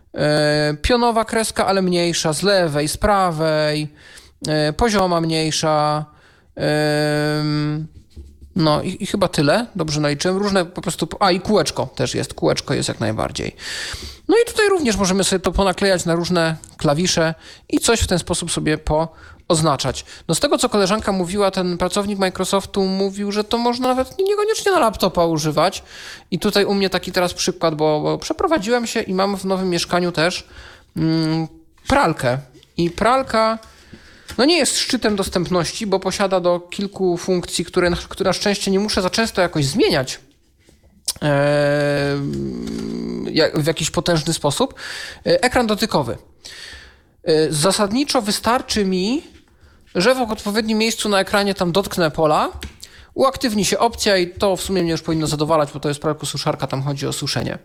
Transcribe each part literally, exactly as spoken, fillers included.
pionowa kreska, ale mniejsza, z lewej, z prawej, pozioma mniejsza, no i, i chyba tyle, dobrze naliczyłem, różne po prostu, a i kółeczko też jest, kółeczko jest jak najbardziej. No i tutaj również możemy sobie to ponaklejać na różne klawisze i coś w ten sposób sobie pooznaczać. No z tego, co koleżanka mówiła, ten pracownik Microsoftu mówił, że to można nawet niekoniecznie na laptopa używać. I tutaj u mnie taki teraz przykład, bo, bo przeprowadziłem się i mam w nowym mieszkaniu też mm, pralkę. I pralka no nie jest szczytem dostępności, bo posiada do kilku funkcji, które, które na szczęście nie muszę za często jakoś zmieniać w jakiś potężny sposób. Ekran dotykowy. Zasadniczo wystarczy mi, że w odpowiednim miejscu na ekranie tam dotknę pola, uaktywni się opcja i to w sumie mnie już powinno zadowalać, bo to jest pralko-suszarka, tam chodzi o suszenie.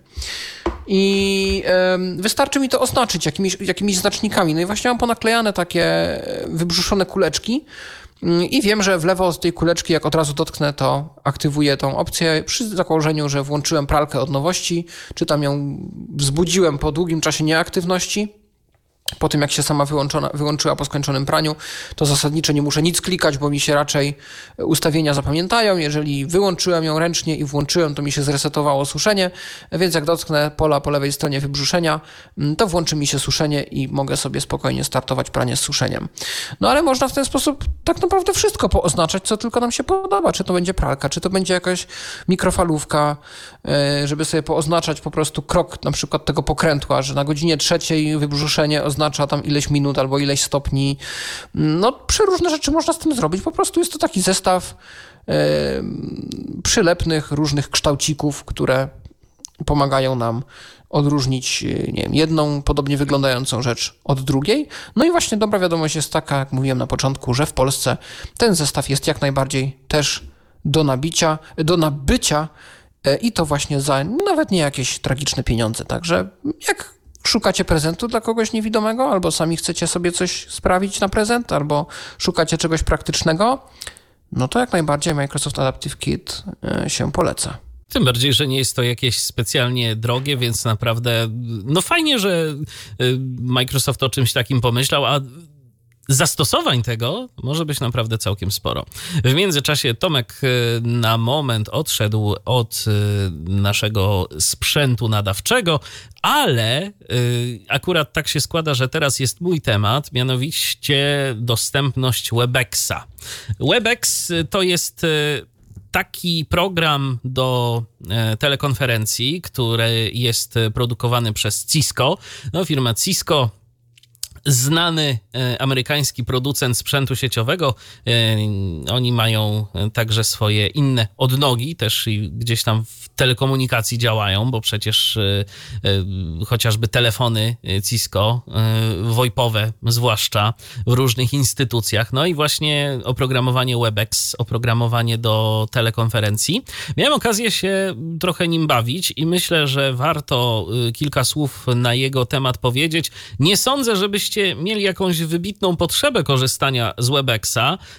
I y, wystarczy mi to oznaczyć jakimiś, jakimiś znacznikami. No i właśnie mam ponaklejane takie wybrzuszone kuleczki y, i wiem, że w lewo z tej kuleczki, jak od razu dotknę, to aktywuję tą opcję przy założeniu, że włączyłem pralkę od nowości, czy tam ją wzbudziłem po długim czasie nieaktywności. Po tym, jak się sama wyłączona, wyłączyła po skończonym praniu, to zasadniczo nie muszę nic klikać, bo mi się raczej ustawienia zapamiętają. Jeżeli wyłączyłem ją ręcznie i włączyłem, to mi się zresetowało suszenie, więc jak dotknę pola po lewej stronie wybrzuszenia, to włączy mi się suszenie i mogę sobie spokojnie startować pranie z suszeniem. No ale można w ten sposób tak naprawdę wszystko pooznaczać, co tylko nam się podoba. Czy to będzie pralka, czy to będzie jakaś mikrofalówka, żeby sobie pooznaczać po prostu krok na przykład tego pokrętła, że na godzinie trzeciej wybrzuszenie oznacza tam ileś minut albo ileś stopni. No przeróżne rzeczy można z tym zrobić. Po prostu jest to taki zestaw yy, przylepnych różnych kształcików, które pomagają nam odróżnić, nie wiem, jedną podobnie wyglądającą rzecz od drugiej. No i właśnie dobra wiadomość jest taka, jak mówiłem na początku, że w Polsce ten zestaw jest jak najbardziej też do nabicia, do nabycia yy, i to właśnie za nawet nie jakieś tragiczne pieniądze. Także jak szukacie prezentu dla kogoś niewidomego, albo sami chcecie sobie coś sprawić na prezent, albo szukacie czegoś praktycznego, no to jak najbardziej Microsoft Adaptive Kit się poleca. Tym bardziej, że nie jest to jakieś specjalnie drogie, więc naprawdę no fajnie, że Microsoft o czymś takim pomyślał, a zastosowań tego może być naprawdę całkiem sporo. W międzyczasie Tomek na moment odszedł od naszego sprzętu nadawczego, ale akurat tak się składa, że teraz jest mój temat, mianowicie dostępność Webexa. Webex to jest taki program do telekonferencji, który jest produkowany przez Cisco. No, firma Cisco, znany e, amerykański producent sprzętu sieciowego. E, oni mają także swoje inne odnogi, też i gdzieś tam w telekomunikacji działają, bo przecież e, e, chociażby telefony Cisco, e, VoIPowe zwłaszcza, w różnych instytucjach. No i właśnie oprogramowanie Webex, oprogramowanie do telekonferencji. Miałem okazję się trochę nim bawić i myślę, że warto kilka słów na jego temat powiedzieć. Nie sądzę, żebyście mieli jakąś wybitną potrzebę korzystania z Webexa,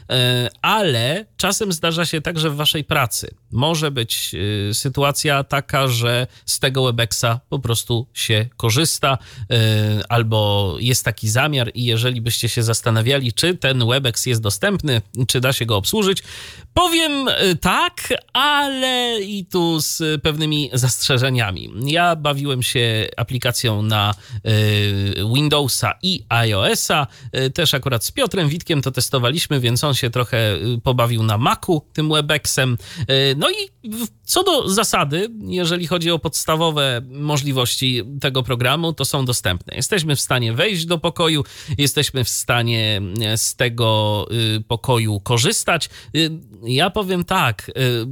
ale czasem zdarza się tak, że w waszej pracy może być sytuacja taka, że z tego Webexa po prostu się korzysta, albo jest taki zamiar i jeżeli byście się zastanawiali, czy ten Webex jest dostępny, czy da się go obsłużyć, powiem tak, ale i tu z pewnymi zastrzeżeniami. Ja bawiłem się aplikacją na Windowsa i iOS-a. Też akurat z Piotrem Witkiem to testowaliśmy, więc on się trochę pobawił na Macu tym Webexem. No i co do zasady, jeżeli chodzi o podstawowe możliwości tego programu, to są dostępne. Jesteśmy w stanie wejść do pokoju, jesteśmy w stanie z tego pokoju korzystać. Ja powiem tak,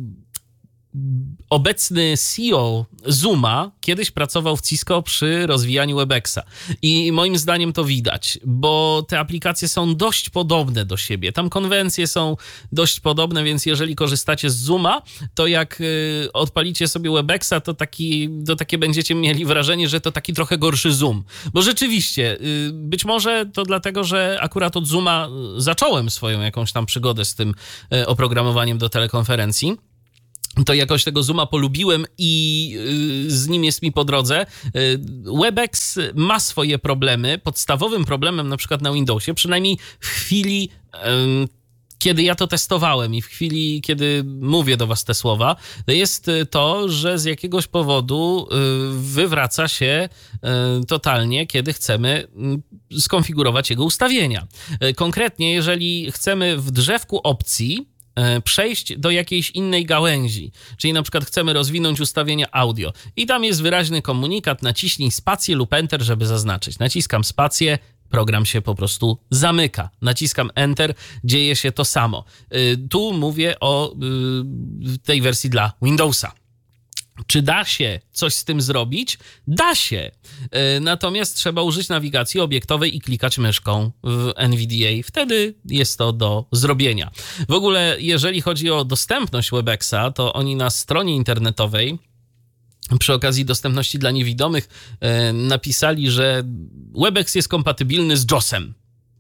obecny C E O Zooma kiedyś pracował w Cisco przy rozwijaniu Webexa i moim zdaniem to widać, bo te aplikacje są dość podobne do siebie. Tam konwencje są dość podobne, więc jeżeli korzystacie z Zooma, to jak y, odpalicie sobie Webexa, to, taki, to takie będziecie mieli wrażenie, że to taki trochę gorszy Zoom. Bo rzeczywiście, y, być może to dlatego, że akurat od Zooma zacząłem swoją jakąś tam przygodę z tym y, oprogramowaniem do telekonferencji. to jakoś tego Zooma polubiłem i z nim jest mi po drodze. WebEx ma swoje problemy. Podstawowym problemem na przykład na Windowsie, przynajmniej w chwili, kiedy ja to testowałem i w chwili, kiedy mówię do was te słowa, jest to, że z jakiegoś powodu wywraca się totalnie, kiedy chcemy skonfigurować jego ustawienia. Konkretnie, jeżeli chcemy w drzewku opcji przejść do jakiejś innej gałęzi, czyli na przykład chcemy rozwinąć ustawienia audio i tam jest wyraźny komunikat, naciśnij spację lub enter, żeby zaznaczyć. Naciskam spację, program się po prostu zamyka. Naciskam enter, dzieje się to samo. Tu mówię o tej wersji dla Windowsa. Czy da się coś z tym zrobić? Da się. Natomiast trzeba użyć nawigacji obiektowej i klikać myszką w N V D A. Wtedy jest to do zrobienia. W ogóle, jeżeli chodzi o dostępność WebExa, to oni na stronie internetowej przy okazji dostępności dla niewidomych napisali, że WebEx jest kompatybilny z JAWSem.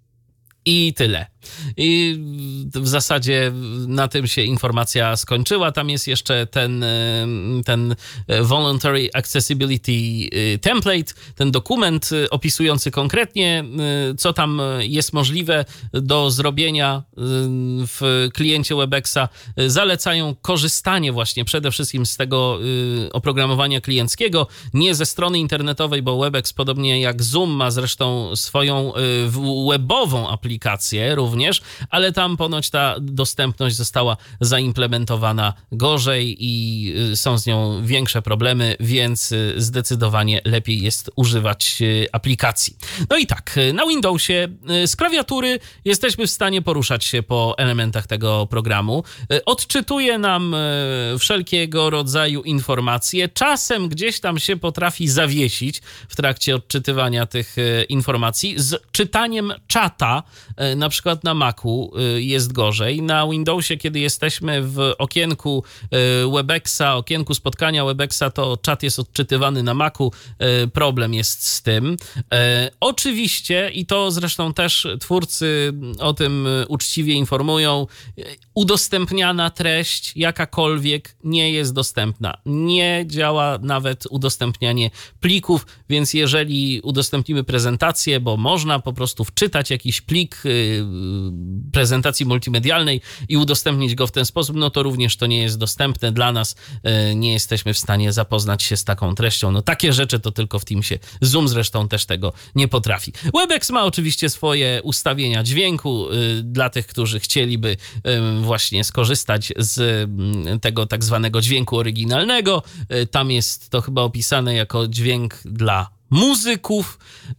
I tyle. I w zasadzie na tym się informacja skończyła. Tam jest jeszcze ten, ten Voluntary Accessibility Template, ten dokument opisujący konkretnie, co tam jest możliwe do zrobienia w kliencie WebExa. Zalecają korzystanie właśnie przede wszystkim z tego oprogramowania klienckiego, nie ze strony internetowej, bo WebEx, podobnie jak Zoom, ma zresztą swoją webową aplikację również, ale tam ponoć ta dostępność została zaimplementowana gorzej i są z nią większe problemy, więc zdecydowanie lepiej jest używać aplikacji. No i tak, na Windowsie z klawiatury jesteśmy w stanie poruszać się po elementach tego programu. Odczytuje nam wszelkiego rodzaju informacje. Czasem gdzieś tam się potrafi zawiesić w trakcie odczytywania tych informacji. Z czytaniem czata, na przykład na Macu, jest gorzej. Na Windowsie, kiedy jesteśmy w okienku WebExa, okienku spotkania WebExa, to czat jest odczytywany na Macu. Problem jest z tym. Oczywiście, i to zresztą też twórcy o tym uczciwie informują, udostępniana treść jakakolwiek nie jest dostępna. Nie działa nawet udostępnianie plików, więc jeżeli udostępnimy prezentację, bo można po prostu wczytać jakiś plik prezentacji multimedialnej i udostępnić go w ten sposób, no to również to nie jest dostępne dla nas. Nie jesteśmy w stanie zapoznać się z taką treścią. No takie rzeczy to tylko w Teamsie. Zoom zresztą też tego nie potrafi. WebEx ma oczywiście swoje ustawienia dźwięku dla tych, którzy chcieliby właśnie skorzystać z tego tak zwanego dźwięku oryginalnego. Tam jest to chyba opisane jako dźwięk dla muzyków.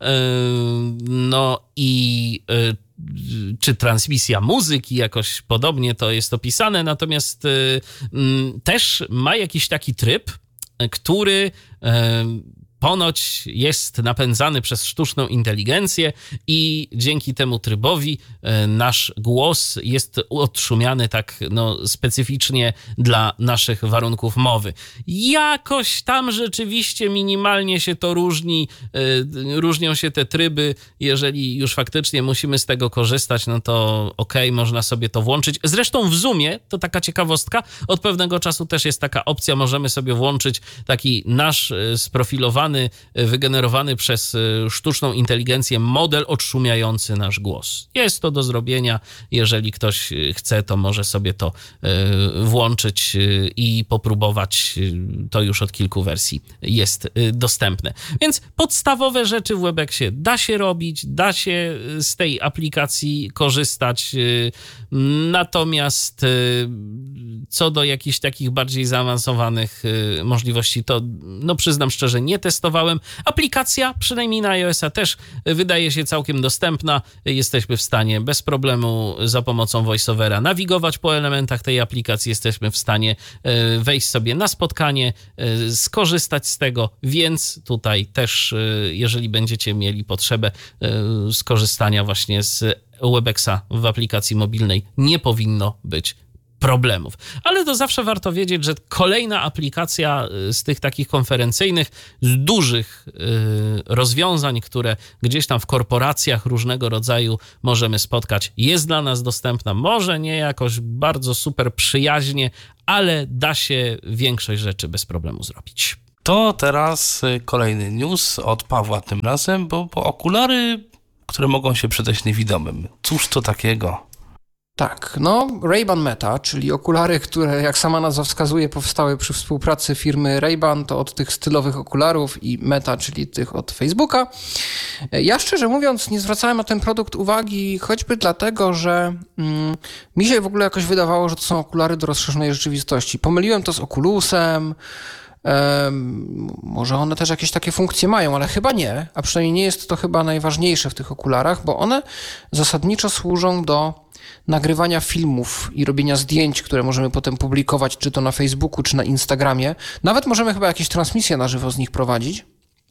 No i czy transmisja muzyki, jakoś podobnie to jest opisane, natomiast też ma jakiś taki tryb, który ponoć jest napędzany przez sztuczną inteligencję i dzięki temu trybowi nasz głos jest odszumiany tak no, specyficznie dla naszych warunków mowy. Jakoś tam rzeczywiście minimalnie się to różni, różnią się te tryby. Jeżeli już faktycznie musimy z tego korzystać, no to okej, okay, można sobie to włączyć. Zresztą w Zoomie, to taka ciekawostka, od pewnego czasu też jest taka opcja, możemy sobie włączyć taki nasz sprofilowany, wygenerowany przez sztuczną inteligencję model odszumiający nasz głos. Jest to do zrobienia. Jeżeli ktoś chce, to może sobie to włączyć i popróbować. To już od kilku wersji jest dostępne. Więc podstawowe rzeczy w WebExie da się robić, da się z tej aplikacji korzystać. Natomiast co do jakichś takich bardziej zaawansowanych możliwości, to no przyznam szczerze, nie testowałem. Aplikacja, przynajmniej na iOS-a, też wydaje się całkiem dostępna. Jesteśmy w stanie bez problemu za pomocą VoiceOvera nawigować po elementach tej aplikacji. Jesteśmy w stanie wejść sobie na spotkanie, skorzystać z tego, więc tutaj też, jeżeli będziecie mieli potrzebę skorzystania właśnie z WebExa w aplikacji mobilnej, nie powinno być problemów. Ale to zawsze warto wiedzieć, że kolejna aplikacja z tych takich konferencyjnych, z dużych rozwiązań, które gdzieś tam w korporacjach różnego rodzaju możemy spotkać, jest dla nas dostępna. Może nie jakoś bardzo super przyjaźnie, ale da się większość rzeczy bez problemu zrobić. To teraz kolejny news od Pawła tym razem, bo, bo okulary, które mogą się przydać niewidomym. Cóż to takiego? Tak, no Ray-Ban Meta, czyli okulary, które jak sama nazwa wskazuje powstały przy współpracy firmy Ray-Ban, to od tych stylowych okularów i Meta, czyli tych od Facebooka. Ja szczerze mówiąc nie zwracałem na ten produkt uwagi, choćby dlatego, że mm, mi się w ogóle jakoś wydawało, że to są okulary do rozszerzonej rzeczywistości. Pomyliłem to z Oculusem. Um, może one też jakieś takie funkcje mają, ale chyba nie, a przynajmniej nie jest to chyba najważniejsze w tych okularach, bo one zasadniczo służą do nagrywania filmów i robienia zdjęć, które możemy potem publikować, czy to na Facebooku, czy na Instagramie. Nawet możemy chyba jakieś transmisje na żywo z nich prowadzić.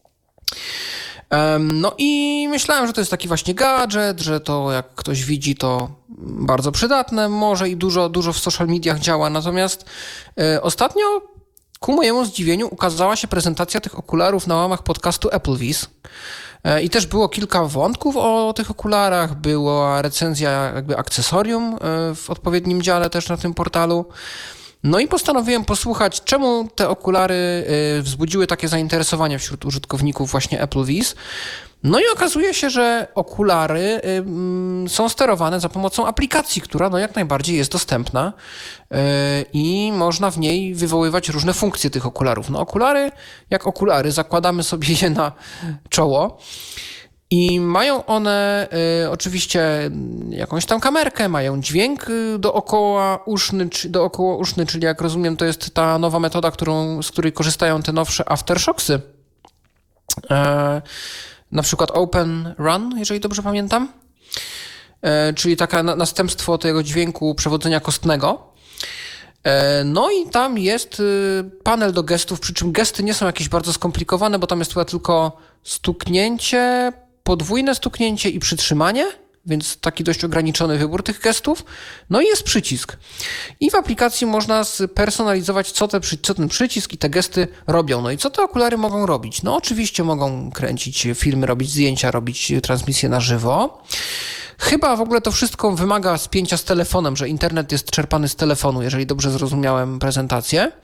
Um, no i myślałem, że to jest taki właśnie gadżet, że to jak ktoś widzi, to bardzo przydatne, może i dużo, dużo w social mediach działa, natomiast y, ostatnio ku mojemu zdziwieniu ukazała się prezentacja tych okularów na łamach podcastu AppleVis i też było kilka wątków o tych okularach, była recenzja jakby akcesorium w odpowiednim dziale też na tym portalu. No i postanowiłem posłuchać, czemu te okulary wzbudziły takie zainteresowanie wśród użytkowników właśnie AppleVis. No i okazuje się, że okulary y, są sterowane za pomocą aplikacji, która no jak najbardziej jest dostępna y, i można w niej wywoływać różne funkcje tych okularów. No okulary, jak okulary, zakładamy sobie je na czoło i mają one y, oczywiście jakąś tam kamerkę, mają dźwięk dookoła uszny, czy, dookoła uszny, czyli jak rozumiem to jest ta nowa metoda, którą, z której korzystają te nowsze aftershocksy. Y, Na przykład Open Run, jeżeli dobrze pamiętam, e, czyli takie na, następstwo tego dźwięku przewodzenia kostnego. E, no i tam jest y, panel do gestów, przy czym gesty nie są jakieś bardzo skomplikowane, bo tam jest chyba tylko stuknięcie, podwójne stuknięcie i przytrzymanie, więc taki dość ograniczony wybór tych gestów. No i jest przycisk. I w aplikacji można spersonalizować, co, te, co ten przycisk i te gesty robią. No i co te okulary mogą robić? No oczywiście mogą kręcić filmy, robić zdjęcia, robić transmisje na żywo. Chyba w ogóle to wszystko wymaga spięcia z telefonem, że internet jest czerpany z telefonu, jeżeli dobrze zrozumiałem prezentację.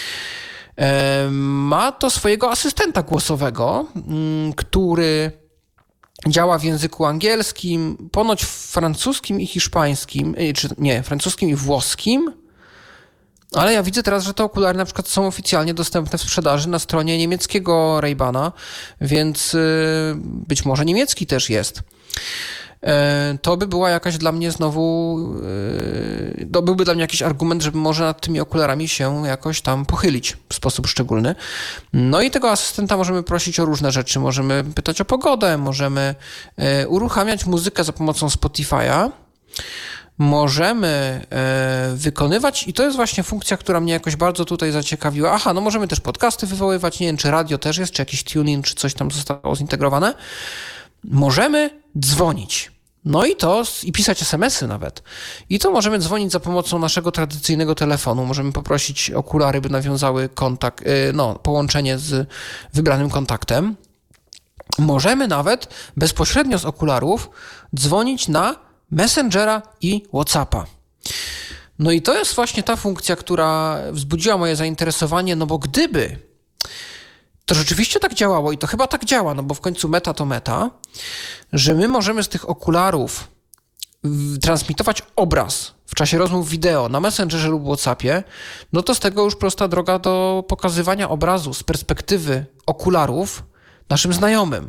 Ma to swojego asystenta głosowego, który działa w języku angielskim, ponoć francuskim i hiszpańskim, czy nie, francuskim i włoskim, ale ja widzę teraz, że te okulary na przykład są oficjalnie dostępne w sprzedaży na stronie niemieckiego Ray-Bana, więc być może niemiecki też jest. To by była jakaś dla mnie znowu, to byłby dla mnie jakiś argument, żeby może nad tymi okularami się jakoś tam pochylić w sposób szczególny. No i tego asystenta możemy prosić o różne rzeczy. Możemy pytać o pogodę, możemy uruchamiać muzykę za pomocą Spotify'a, możemy wykonywać, i to jest właśnie funkcja, która mnie jakoś bardzo tutaj zaciekawiła. Aha, no możemy też podcasty wywoływać, nie wiem, czy radio też jest, czy jakiś tuning, czy coś tam zostało zintegrowane. Możemy dzwonić. No i to, i pisać es em esy nawet. I to możemy dzwonić za pomocą naszego tradycyjnego telefonu. Możemy poprosić okulary, by nawiązały kontakt, no, połączenie z wybranym kontaktem. Możemy nawet bezpośrednio z okularów dzwonić na Messengera i WhatsAppa. No i to jest właśnie ta funkcja, która wzbudziła moje zainteresowanie, no bo gdyby to rzeczywiście tak działało i to chyba tak działa, no bo w końcu meta to meta, że my możemy z tych okularów transmitować obraz w czasie rozmów wideo na Messengerze lub WhatsAppie, no to z tego już prosta droga do pokazywania obrazu z perspektywy okularów naszym znajomym.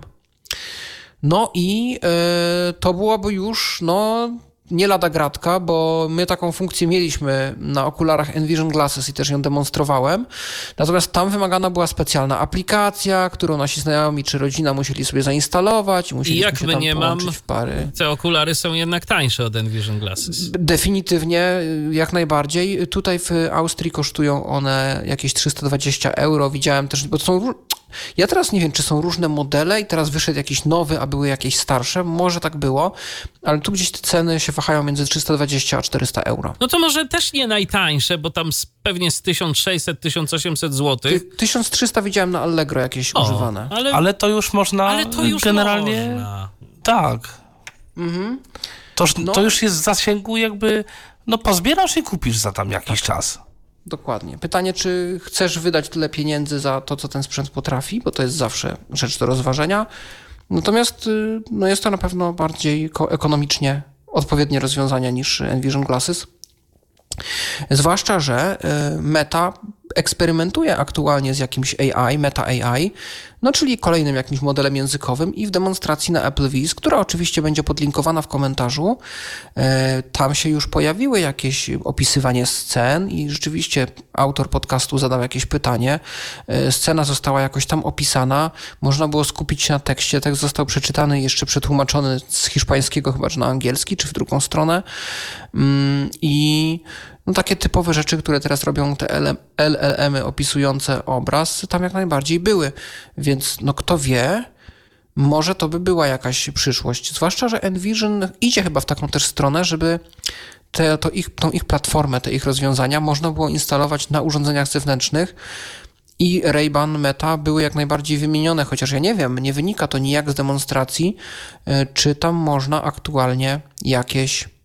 No i yy, to byłoby już, no, nie lada gratka, bo my taką funkcję mieliśmy na okularach Envision Glasses i też ją demonstrowałem. Natomiast tam wymagana była specjalna aplikacja, którą nasi znajomi czy rodzina musieli sobie zainstalować. I jak się my tam nie mam, w pary. Te okulary są jednak tańsze od Envision Glasses. Definitywnie, jak najbardziej. Tutaj w Austrii kosztują one jakieś trzysta dwadzieścia euro. Widziałem też, bo to są... Ja teraz nie wiem, czy są różne modele i teraz wyszedł jakiś nowy, a były jakieś starsze. Może tak było, ale tu gdzieś te ceny się wahają między trzysta dwadzieścia a czterysta euro. No to może też nie najtańsze, bo tam z, pewnie z tysiąc sześćset do tysiąc osiemset złotych. Ty, tysiąc trzysta widziałem na Allegro jakieś o, używane. Ale, ale to już można ale to już generalnie... Można. Tak. Mhm. To, no. to już jest w zasięgu jakby... No pozbierasz i kupisz za tam jakiś tak. czas. Dokładnie. Pytanie, czy chcesz wydać tyle pieniędzy za to, co ten sprzęt potrafi, bo to jest zawsze rzecz do rozważenia. Natomiast no jest to na pewno bardziej ekonomicznie odpowiednie rozwiązania niż Envision Glasses. Zwłaszcza, że Meta eksperymentuje aktualnie z jakimś A I, Meta A I, no czyli kolejnym jakimś modelem językowym i w demonstracji na Apple Viz, która oczywiście będzie podlinkowana w komentarzu, tam się już pojawiły jakieś opisywanie scen i rzeczywiście autor podcastu zadał jakieś pytanie. Scena została jakoś tam opisana, można było skupić się na tekście, tekst został przeczytany i jeszcze przetłumaczony z hiszpańskiego chyba, czy na angielski, czy w drugą stronę. I no takie typowe rzeczy, które teraz robią te L L M-y opisujące obraz, tam jak najbardziej były. Więc no kto wie, może to by była jakaś przyszłość. Zwłaszcza, że Envision idzie chyba w taką też stronę, żeby te, to ich, tą ich platformę, te ich rozwiązania można było instalować na urządzeniach zewnętrznych i Ray-Ban, Meta były jak najbardziej wymienione, chociaż ja nie wiem, nie wynika to nijak z demonstracji, czy tam można aktualnie jakieś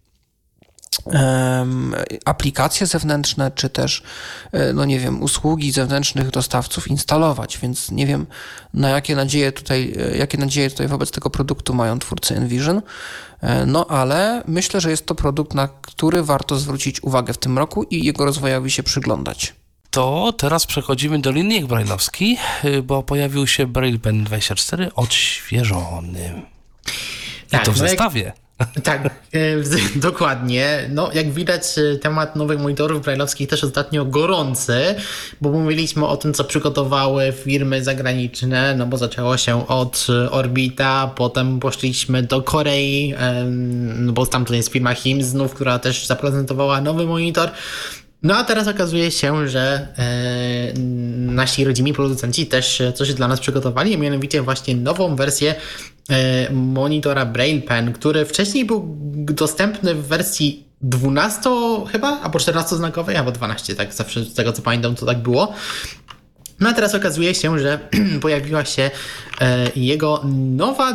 aplikacje zewnętrzne, czy też, no nie wiem, usługi zewnętrznych dostawców instalować, więc nie wiem, na jakie nadzieje tutaj, jakie nadzieje tutaj wobec tego produktu mają twórcy Envision, no ale myślę, że jest to produkt, na który warto zwrócić uwagę w tym roku i jego rozwojowi się przyglądać. To teraz przechodzimy do linijek brajlowskich, bo pojawił się Braille Pen dwadzieścia cztery odświeżony. I tak, to w no zestawie. Jak... Tak, e, dokładnie. No, jak widać, temat nowych monitorów brailleowskich też ostatnio gorący, bo mówiliśmy o tym, co przygotowały firmy zagraniczne, no bo zaczęło się od Orbita, potem poszliśmy do Korei, e, no bo tam to jest firma Hims znów, która też zaprezentowała nowy monitor. No a teraz okazuje się, że e, nasi rodzimi producenci też coś dla nas przygotowali, a mianowicie właśnie nową wersję e, monitora Braille Pen, który wcześniej był dostępny w wersji dwunaście chyba, albo czternastoznakowej, albo dwanaście, tak zawsze z tego co pamiętam to tak było. No a teraz okazuje się, że pojawiła się e, jego nowa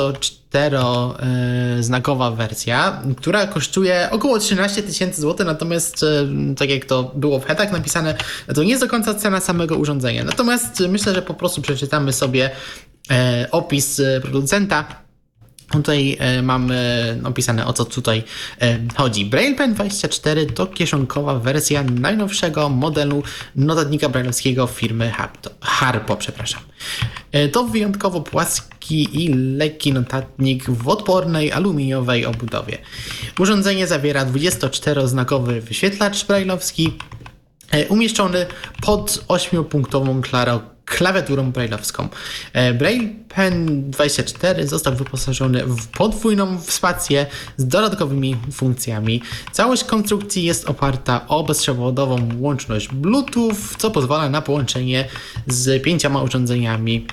dwudziestoczteroznakowa wersja, która kosztuje około trzynaście tysięcy złotych, natomiast e, tak jak to było w headach napisane, to nie jest do końca cena samego urządzenia. Natomiast myślę, że po prostu przeczytamy sobie e, opis producenta. Tutaj e, mamy opisane, o co tutaj e, chodzi. Braille Pen dwadzieścia cztery to kieszonkowa wersja najnowszego modelu notatnika brailleowskiego firmy Harpo. Harpo przepraszam. E, to wyjątkowo płaski i lekki notatnik w odpornej aluminiowej obudowie. Urządzenie zawiera dwudziestoczteroznakowy wyświetlacz brailleowski e, umieszczony pod ośmiopunktową klarą klawiaturą brailleowską. Braille Pen dwadzieścia cztery został wyposażony w podwójną spację z dodatkowymi funkcjami. Całość konstrukcji jest oparta o bezprzewodową łączność Bluetooth, co pozwala na połączenie z pięcioma urządzeniami.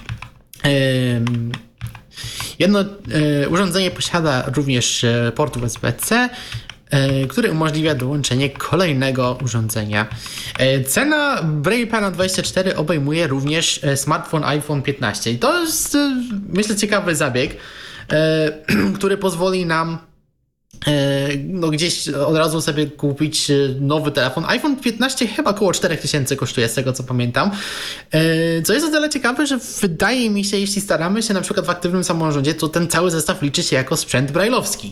Jedno urządzenie posiada również port U S B C, który umożliwia dołączenie kolejnego urządzenia. Cena Braille Pena dwadzieścia cztery obejmuje również smartfon iPhone piętnaście. I to jest, myślę, ciekawy zabieg, który pozwoli nam no gdzieś od razu sobie kupić nowy telefon. iPhone piętnaście chyba około cztery tysiące kosztuje, z tego co pamiętam. Co jest o tyle ciekawe, że wydaje mi się, jeśli staramy się na przykład w aktywnym samorządzie, to ten cały zestaw liczy się jako sprzęt brailleowski.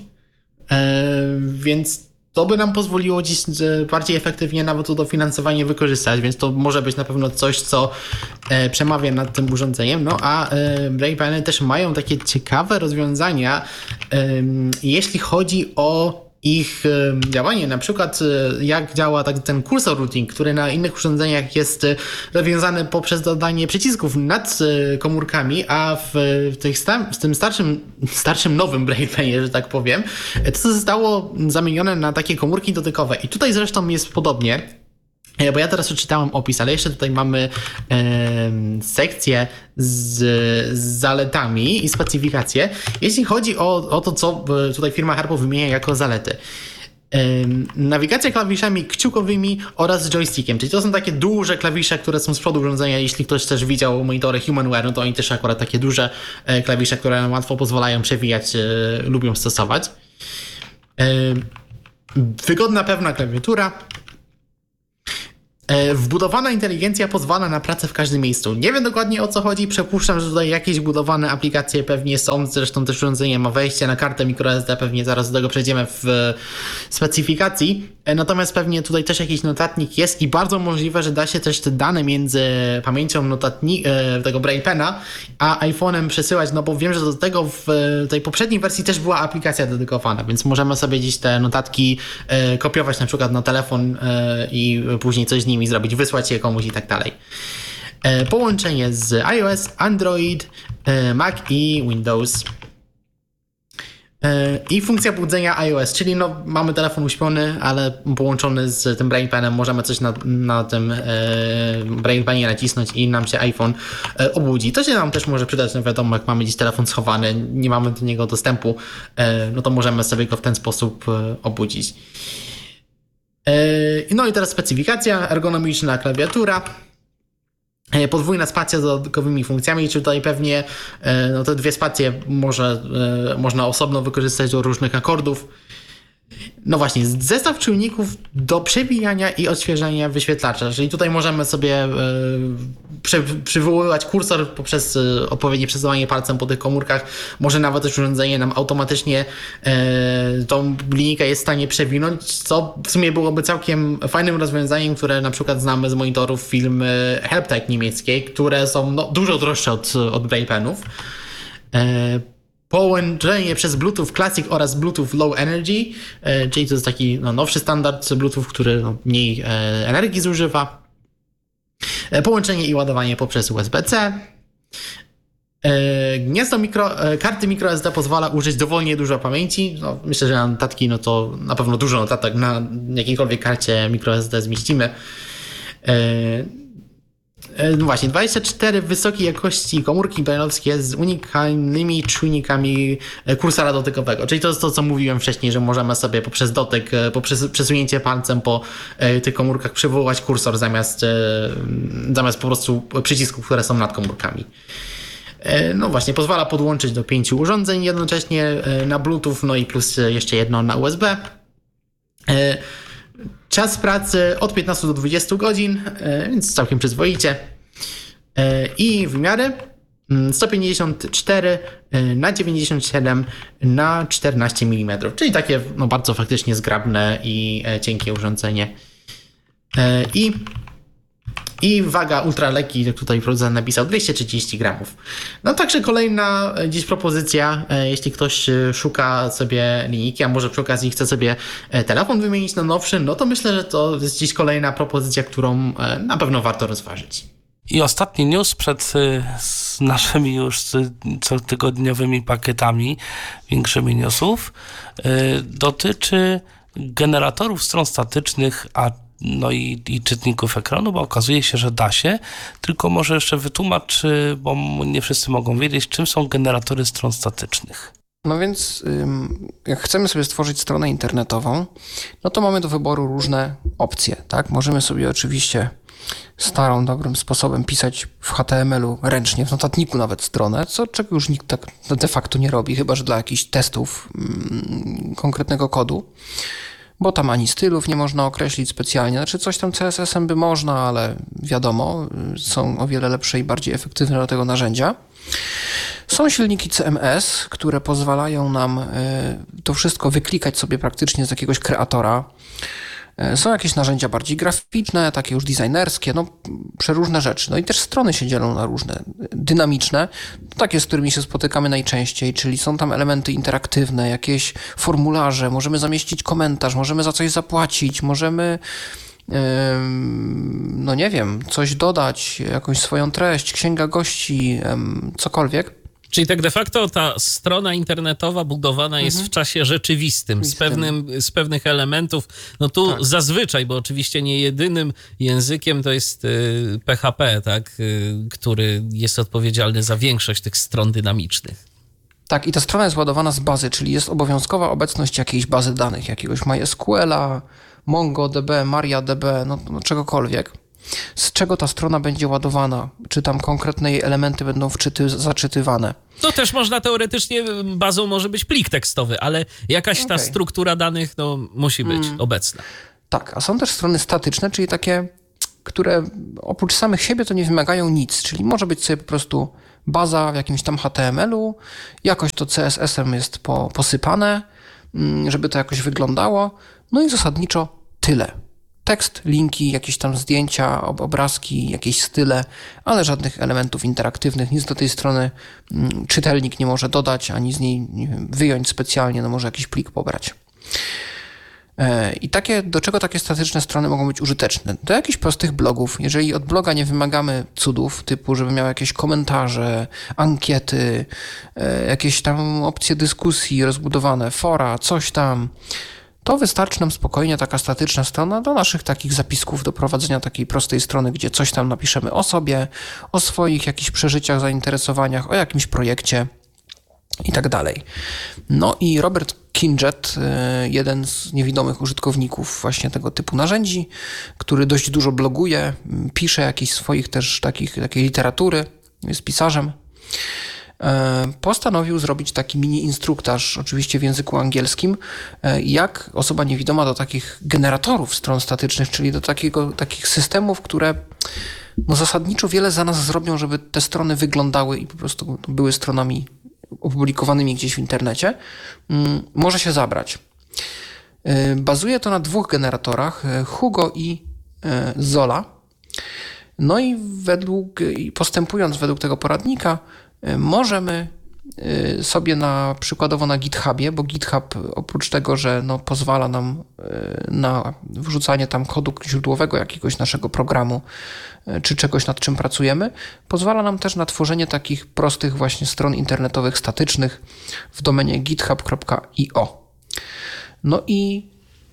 Więc to by nam pozwoliło dziś bardziej efektywnie nawet to dofinansowanie wykorzystać, więc to może być na pewno coś, co przemawia nad tym urządzeniem. No a Braille Peny też mają takie ciekawe rozwiązania, jeśli chodzi o ich działanie, na przykład jak działa tak ten cursor routing, który na innych urządzeniach jest rozwiązany poprzez dodanie przycisków nad komórkami, a w, tych sta- w tym starszym, starszym nowym Braille Penie, że tak powiem, to zostało zamienione na takie komórki dotykowe. I tutaj zresztą jest podobnie, bo ja teraz przeczytałem opis, ale jeszcze tutaj mamy e, sekcję z, z zaletami i specyfikacje, jeśli chodzi o, o to, co tutaj firma Harpo wymienia jako zalety. E, nawigacja klawiszami kciukowymi oraz joystickiem, czyli to są takie duże klawisze, które są z przodu urządzenia. Jeśli ktoś też widział monitory Humanware, no to oni też akurat takie duże e, klawisze, które nam łatwo pozwalają przewijać, e, lubią stosować. E, wygodna, pewna klawiatura. Wbudowana inteligencja pozwala na pracę w każdym miejscu. Nie wiem dokładnie o co chodzi, przypuszczam, że tutaj jakieś wbudowane aplikacje pewnie są, zresztą też urządzenie ma wejście na kartę microSD, pewnie zaraz do tego przejdziemy w specyfikacji, natomiast pewnie tutaj też jakiś notatnik jest i bardzo możliwe, że da się też te dane między pamięcią notatni- tego BrainPena a iPhone'em przesyłać, no bo wiem, że do tego w tej poprzedniej wersji też była aplikacja dedykowana, więc możemy sobie gdzieś te notatki kopiować na przykład na telefon i później coś z nimi zrobić, wysłać je komuś i tak dalej. Połączenie z iOS, Android, Mac i Windows. I funkcja budzenia iOS, czyli no, mamy telefon uśpiony, ale połączony z tym BrainPenem możemy coś na, na tym e, BrainPenie nacisnąć i nam się iPhone e, obudzi. To się nam też może przydać, no wiadomo, jak mamy gdzieś telefon schowany, nie mamy do niego dostępu, e, no to możemy sobie go w ten sposób e, obudzić. No i teraz specyfikacja, ergonomiczna klawiatura, podwójna spacja z dodatkowymi funkcjami, czy tutaj pewnie no te dwie spacje może, można osobno wykorzystać do różnych akordów. No właśnie, zestaw czujników do przewijania i odświeżania wyświetlacza, czyli tutaj możemy sobie e, przy, przywoływać kursor poprzez e, odpowiednie przesuwanie palcem po tych komórkach. Może nawet też urządzenie nam automatycznie e, tą linijkę jest w stanie przewinąć, co w sumie byłoby całkiem fajnym rozwiązaniem, które na przykład znamy z monitorów firmy Helptech niemieckiej, które są no, dużo droższe od, od BrainPenów. E, Połączenie przez Bluetooth Classic oraz Bluetooth Low Energy, e, czyli to jest taki no, nowszy standard Bluetooth, który no, mniej e, energii zużywa. E, połączenie i ładowanie poprzez U S B C. E, gniazdo mikro, e, karty microSD pozwala użyć dowolnie dużo pamięci. No, myślę, że na notatki no to na pewno dużo notatek na jakiejkolwiek karcie microSD zmieścimy. E, No właśnie, dwadzieścia cztery wysokiej jakości komórki braille'owskie z unikalnymi czujnikami kursora dotykowego. Czyli to jest to, co mówiłem wcześniej, że możemy sobie poprzez dotyk, poprzez przesunięcie palcem po tych komórkach przywoływać kursor zamiast, zamiast po prostu przycisków, które są nad komórkami. No właśnie, pozwala podłączyć do pięciu urządzeń jednocześnie na Bluetooth, no i plus jeszcze jedno na U S B. Czas pracy od piętnastu do dwudziestu godzin, więc całkiem przyzwoicie. I wymiary sto pięćdziesiąt cztery na dziewięćdziesiąt siedem na czternaście milimetrów, czyli takie no, bardzo faktycznie zgrabne i cienkie urządzenie. I, i waga ultralekki, jak tutaj producent napisał, dwieście trzydzieści gramów. No także kolejna dziś propozycja, jeśli ktoś szuka sobie linijki, a może przy okazji chce sobie telefon wymienić na nowszy, no to myślę, że to jest dziś kolejna propozycja, którą na pewno warto rozważyć. I ostatni news przed z naszymi już cotygodniowymi pakietami większymi newsów dotyczy generatorów stron statycznych, a no i, i czytników ekranu, bo okazuje się, że da się, tylko może jeszcze wytłumacz, bo nie wszyscy mogą wiedzieć, czym są generatory stron statycznych. No więc jak chcemy sobie stworzyć stronę internetową, no to mamy do wyboru różne opcje, tak? Możemy sobie oczywiście starą, dobrym sposobem pisać w H T M L-u ręcznie, w notatniku nawet stronę, co czego już nikt tak de facto nie robi, chyba że dla jakichś testów mm, konkretnego kodu, bo tam ani stylów nie można określić specjalnie, znaczy coś tam C S S-em by można, ale wiadomo, są o wiele lepsze i bardziej efektywne do tego narzędzia. Są silniki C M S, które pozwalają nam to wszystko wyklikać sobie praktycznie z jakiegoś kreatora. Są jakieś narzędzia bardziej graficzne, takie już designerskie, no przeróżne rzeczy. No i też strony się dzielą na różne, dynamiczne, takie, z którymi się spotykamy najczęściej, czyli są tam elementy interaktywne, jakieś formularze, możemy zamieścić komentarz, możemy za coś zapłacić, możemy, no nie wiem, coś dodać, jakąś swoją treść, księga gości, cokolwiek. Czyli tak de facto ta strona internetowa budowana jest mhm. w czasie rzeczywistym, z, pewnym, z pewnych elementów. No tu tak. Zazwyczaj, bo oczywiście nie jedynym językiem to jest y, P H P, tak, y, który jest odpowiedzialny za większość tych stron dynamicznych. Tak, i ta strona jest ładowana z bazy, czyli jest obowiązkowa obecność jakiejś bazy danych, jakiegoś MySQL-a, MongoDB, MariaDB, no, no czegokolwiek. Z czego ta strona będzie ładowana, czy tam konkretne jej elementy będą wczyty, zaczytywane. To też można teoretycznie, bazą może być plik tekstowy, ale jakaś okay. ta struktura danych no, musi być mm. obecna. Tak, a są też strony statyczne, czyli takie które oprócz samych siebie to nie wymagają nic, czyli może być sobie po prostu baza w jakimś tam H T M L-u, jakoś to C S S-em jest po, posypane, żeby to jakoś wyglądało, no i zasadniczo tyle. Tekst, linki, jakieś tam zdjęcia, obrazki, jakieś style, ale żadnych elementów interaktywnych, nic do tej strony czytelnik nie może dodać, ani z niej nie wiem, wyjąć specjalnie, no może jakiś plik pobrać. I takie, do czego takie statyczne strony mogą być użyteczne? Do jakichś prostych blogów. Jeżeli od bloga nie wymagamy cudów, typu, żeby miał jakieś komentarze, ankiety, jakieś tam opcje dyskusji rozbudowane, fora, coś tam, to wystarczy nam spokojnie taka statyczna strona do naszych takich zapisków, do prowadzenia takiej prostej strony, gdzie coś tam napiszemy o sobie, o swoich jakichś przeżyciach, zainteresowaniach, o jakimś projekcie i tak dalej. No i Robert Kinjet, jeden z niewidomych użytkowników właśnie tego typu narzędzi, który dość dużo bloguje, pisze jakichś swoich też takich, takiej literatury, jest pisarzem, postanowił zrobić taki mini instruktaż, oczywiście w języku angielskim, jak osoba niewidoma do takich generatorów stron statycznych, czyli do takiego, takich systemów, które no zasadniczo wiele za nas zrobią, żeby te strony wyglądały i po prostu były stronami opublikowanymi gdzieś w internecie, może się zabrać. Bazuje to na dwóch generatorach, Hugo i Zola. No i według, postępując według tego poradnika, możemy sobie na przykładowo na GitHubie, bo GitHub oprócz tego, że no pozwala nam na wrzucanie tam kodu źródłowego jakiegoś naszego programu czy czegoś, nad czym pracujemy, pozwala nam też na tworzenie takich prostych właśnie stron internetowych statycznych w domenie github kropka io. No i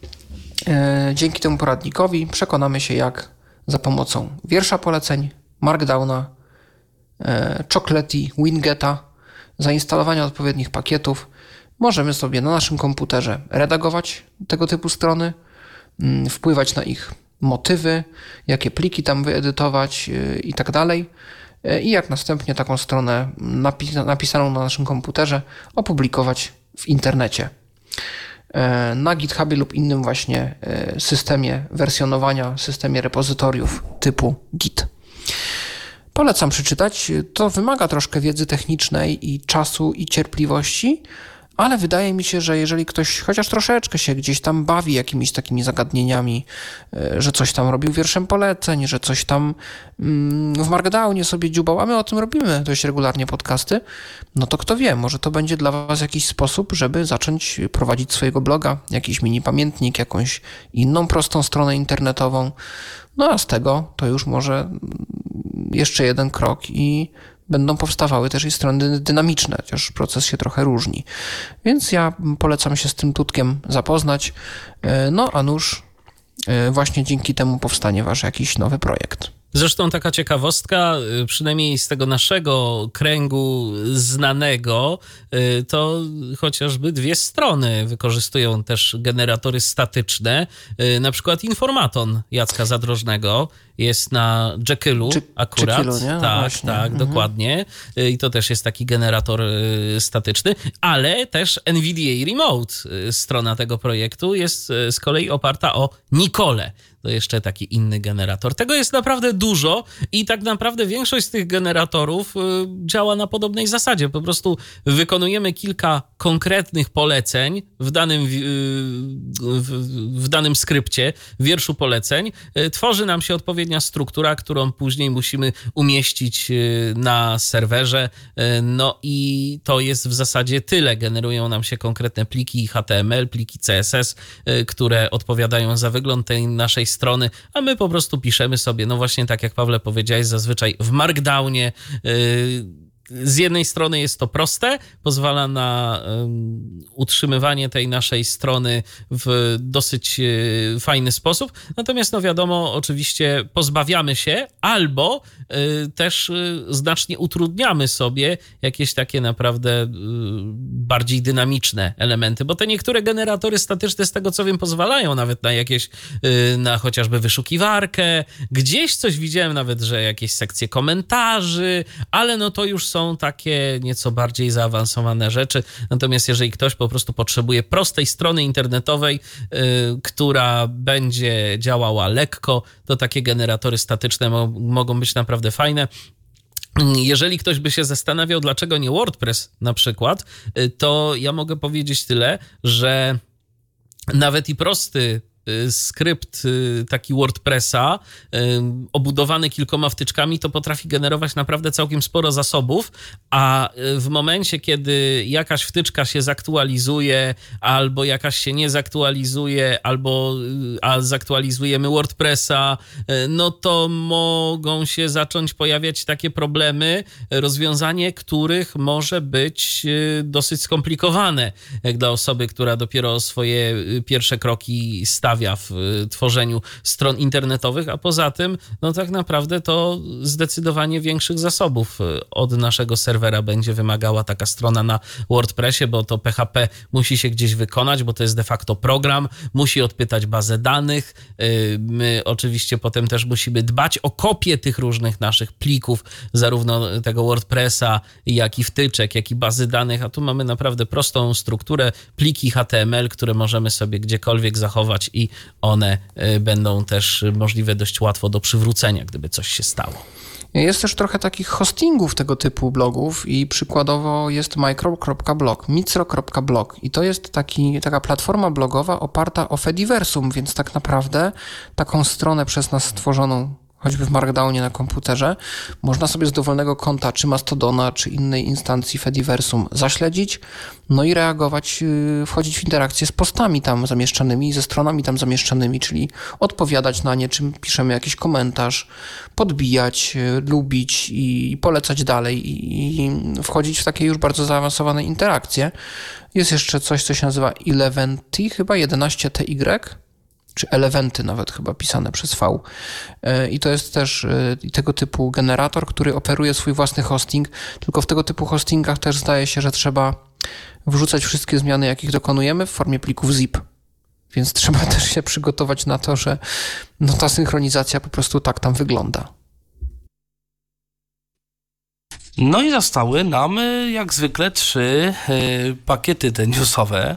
e, dzięki temu poradnikowi przekonamy się, jak za pomocą wiersza poleceń, Markdowna, e, Chocolatey, Wingeta, zainstalowania odpowiednich pakietów możemy sobie na naszym komputerze redagować tego typu strony, m, wpływać na ich motywy, jakie pliki tam wyedytować yy, i tak dalej. Yy, I jak następnie taką stronę napis- napisaną na naszym komputerze opublikować w internecie. Yy, na GitHubie lub innym właśnie yy, systemie wersjonowania, systemie repozytoriów typu Git. Polecam przeczytać. To wymaga troszkę wiedzy technicznej i czasu i cierpliwości, ale wydaje mi się, że jeżeli ktoś chociaż troszeczkę się gdzieś tam bawi jakimiś takimi zagadnieniami, że coś tam robił wierszem poleceń, że coś tam w Markdownie sobie dziubał, a my o tym robimy dość regularnie podcasty, no to kto wie, może to będzie dla was jakiś sposób, żeby zacząć prowadzić swojego bloga, jakiś mini pamiętnik, jakąś inną prostą stronę internetową. No a z tego to już może jeszcze jeden krok i będą powstawały też i strony dynamiczne, chociaż proces się trochę różni. Więc ja polecam się z tym tutkiem zapoznać. No a nuż właśnie dzięki temu powstanie wasz jakiś nowy projekt. Zresztą taka ciekawostka, przynajmniej z tego naszego kręgu znanego, to chociażby dwie strony wykorzystują też generatory statyczne. Na przykład Informaton Jacka Zadrożnego jest na Jekyllu akurat. Jekyllu, nie? No tak, właśnie. tak, mhm. dokładnie. I to też jest taki generator statyczny, ale też N V D A Remote, strona tego projektu, jest z kolei oparta o Nicole. To jeszcze taki inny generator. Tego jest naprawdę dużo i tak naprawdę większość z tych generatorów działa na podobnej zasadzie. Po prostu wykonujemy kilka konkretnych poleceń w danym, w, w danym skrypcie, wierszu poleceń. Tworzy nam się odpowiednia struktura, którą później musimy umieścić na serwerze. No i to jest w zasadzie tyle. Generują nam się konkretne pliki H T M L, pliki C S S, które odpowiadają za wygląd tej naszej strony, a my po prostu piszemy sobie, no właśnie tak jak Pawle powiedziałeś, zazwyczaj w Markdownie. Z jednej strony jest to proste, pozwala na um, utrzymywanie tej naszej strony w dosyć y, fajny sposób, natomiast no wiadomo, oczywiście pozbawiamy się albo y, też y, znacznie utrudniamy sobie jakieś takie naprawdę y, bardziej dynamiczne elementy, bo te niektóre generatory statyczne, z tego co wiem, pozwalają nawet na jakieś, na chociażby wyszukiwarkę. Gdzieś coś widziałem nawet, że jakieś sekcje komentarzy, ale no to już są takie nieco bardziej zaawansowane rzeczy. Natomiast jeżeli ktoś po prostu potrzebuje prostej strony internetowej, yy, która będzie działała lekko, to takie generatory statyczne mo- mogą być naprawdę fajne. Jeżeli ktoś by się zastanawiał, dlaczego nie WordPress na przykład, to ja mogę powiedzieć tyle, że nawet i prosty skrypt taki WordPressa obudowany kilkoma wtyczkami to potrafi generować naprawdę całkiem sporo zasobów, a w momencie, kiedy jakaś wtyczka się zaktualizuje albo jakaś się nie zaktualizuje, albo a zaktualizujemy WordPressa, no to mogą się zacząć pojawiać takie problemy, rozwiązanie których może być dosyć skomplikowane jak dla osoby, która dopiero swoje pierwsze kroki stawia w tworzeniu stron internetowych, a poza tym, no tak naprawdę to zdecydowanie większych zasobów od naszego serwera będzie wymagała taka strona na WordPressie, bo to P H P musi się gdzieś wykonać, bo to jest de facto program, musi odpytać bazę danych. My oczywiście potem też musimy dbać o kopię tych różnych naszych plików, zarówno tego WordPressa, jak i wtyczek, jak i bazy danych, a tu mamy naprawdę prostą strukturę, pliki H T M L, które możemy sobie gdziekolwiek zachować i one będą też możliwe dość łatwo do przywrócenia, gdyby coś się stało. Jest też trochę takich hostingów tego typu blogów i przykładowo jest micro kropka blog, micro kropka blog i to jest taki, taka platforma blogowa oparta o Fediversum, więc tak naprawdę taką stronę przez nas stworzoną choćby w Markdownie na komputerze, można sobie z dowolnego konta, czy Mastodona, czy innej instancji Fediversum zaśledzić, no i reagować, wchodzić w interakcję z postami tam zamieszczanymi, ze stronami tam zamieszczanymi, czyli odpowiadać na nie, czym piszemy jakiś komentarz, podbijać, lubić i polecać dalej i wchodzić w takie już bardzo zaawansowane interakcje. Jest jeszcze coś, co się nazywa Eleventy, chyba jedenaście T Y, czy Eleventy nawet chyba pisane przez V. I to jest też tego typu generator, który operuje swój własny hosting, tylko w tego typu hostingach też zdaje się, że trzeba wrzucać wszystkie zmiany, jakich dokonujemy w formie plików zip. Więc trzeba też się przygotować na to, że no ta synchronizacja po prostu tak tam wygląda. No i zostały nam jak zwykle trzy pakiety te newsowe.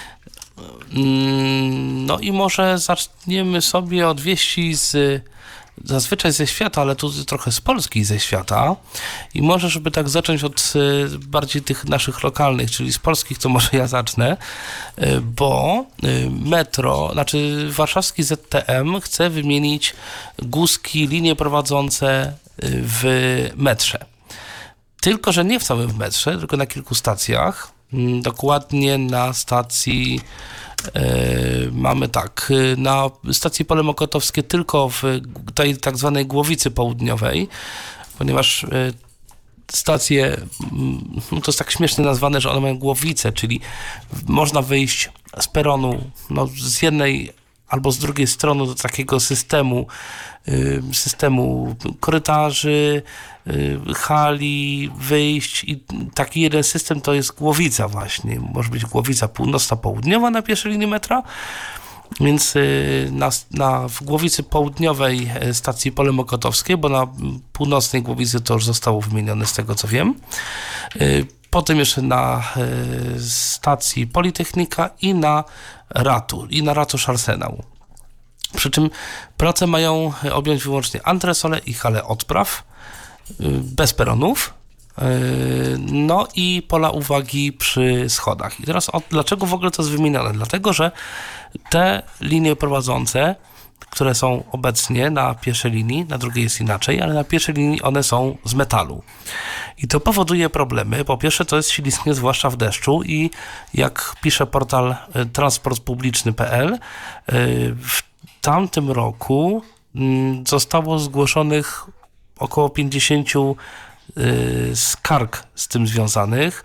No i może zaczniemy sobie od wieści z, zazwyczaj ze świata, ale tu trochę z Polski i ze świata. I może, żeby tak zacząć od bardziej tych naszych lokalnych, czyli z polskich, to może ja zacznę, bo metro, znaczy warszawski Z T M chce wymienić guzki, linie prowadzące w metrze. Tylko że nie w całym metrze, tylko na kilku stacjach. Dokładnie na stacji Yy, mamy tak, na stacji Pole Mokotowskie tylko w tej tak zwanej Głowicy Południowej, ponieważ yy, stacje, yy, to jest tak śmiesznie nazwane, że one mają głowice, czyli można wyjść z peronu no, z jednej albo z drugiej strony do takiego systemu, yy, systemu korytarzy, hali, wyjść i taki jeden system to jest głowica właśnie. Może być głowica północna, południowa na pierwszej linii metra, więc na, na, w głowicy południowej stacji Pole Mokotowskie, bo na północnej głowicy to już zostało wymienione z tego co wiem. Potem jeszcze na stacji Politechnika i na Ratu, i na Ratusz Arsenał. Przy czym prace mają objąć wyłącznie antresole i hale odpraw, bez peronów, no i pola uwagi przy schodach. I teraz o, dlaczego w ogóle to jest wymienione? Dlatego, że te linie prowadzące, które są obecnie na pierwszej linii, na drugiej jest inaczej, ale na pierwszej linii one są z metalu. I to powoduje problemy. Po pierwsze to jest śliskie, zwłaszcza w deszczu i jak pisze portal transport publiczny kropka p l, w tamtym roku zostało zgłoszonych około pięćdziesiąt y, skarg z tym związanych.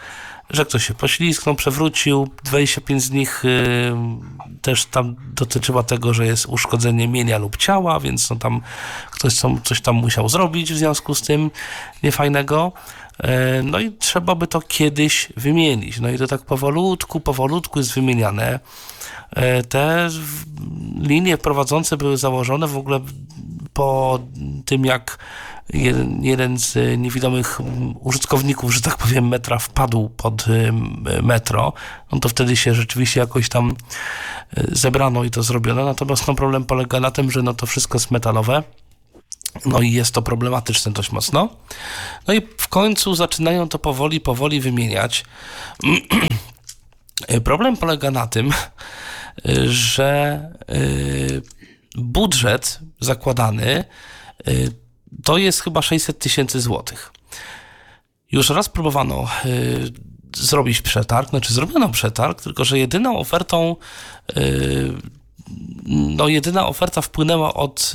że ktoś się poślizgnął, przewrócił. dwadzieścia pięć z nich y, też tam dotyczyła tego, że jest uszkodzenie mienia lub ciała, więc no tam ktoś tam, coś tam musiał zrobić w związku z tym niefajnego. Y, no i trzeba by to kiedyś wymienić. No i to tak powolutku, powolutku jest wymieniane. Y, te linie prowadzące były założone w ogóle po tym, jak jeden, jeden z niewidomych użytkowników, że tak powiem, metra wpadł pod metro, no to wtedy się rzeczywiście jakoś tam zebrano i to zrobiono. Natomiast no, problem polega na tym, że no to wszystko jest metalowe. No i jest to problematyczne dość mocno. No i w końcu zaczynają to powoli, powoli wymieniać. Problem polega na tym, że budżet zakładany to jest chyba sześćset tysięcy złotych. Już raz próbowano y, zrobić przetarg, znaczy zrobiono przetarg, tylko że jedyną ofertą, y, no jedyna oferta wpłynęła od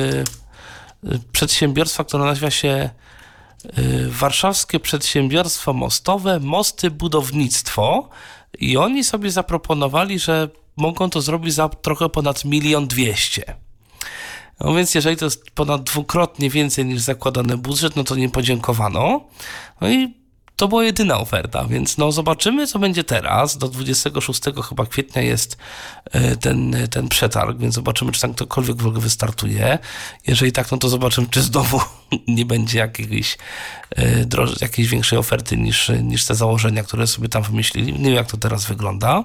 y, przedsiębiorstwa, które nazywa się y, Warszawskie Przedsiębiorstwo Mostowe, Mosty Budownictwo i oni sobie zaproponowali, że mogą to zrobić za trochę ponad milion dwieście. No więc jeżeli to jest ponad dwukrotnie więcej niż zakładany budżet, no to nie podziękowano. No i to była jedyna oferta, więc no zobaczymy, co będzie teraz. Do dwudziestego szóstego chyba kwietnia jest ten, ten przetarg, więc zobaczymy, czy tam ktokolwiek w ogóle wystartuje. Jeżeli tak, no to zobaczymy, czy znowu nie będzie jakiejś, droż- jakiejś większej oferty niż, niż te założenia, które sobie tam wymyślili. Nie wiem, jak to teraz wygląda.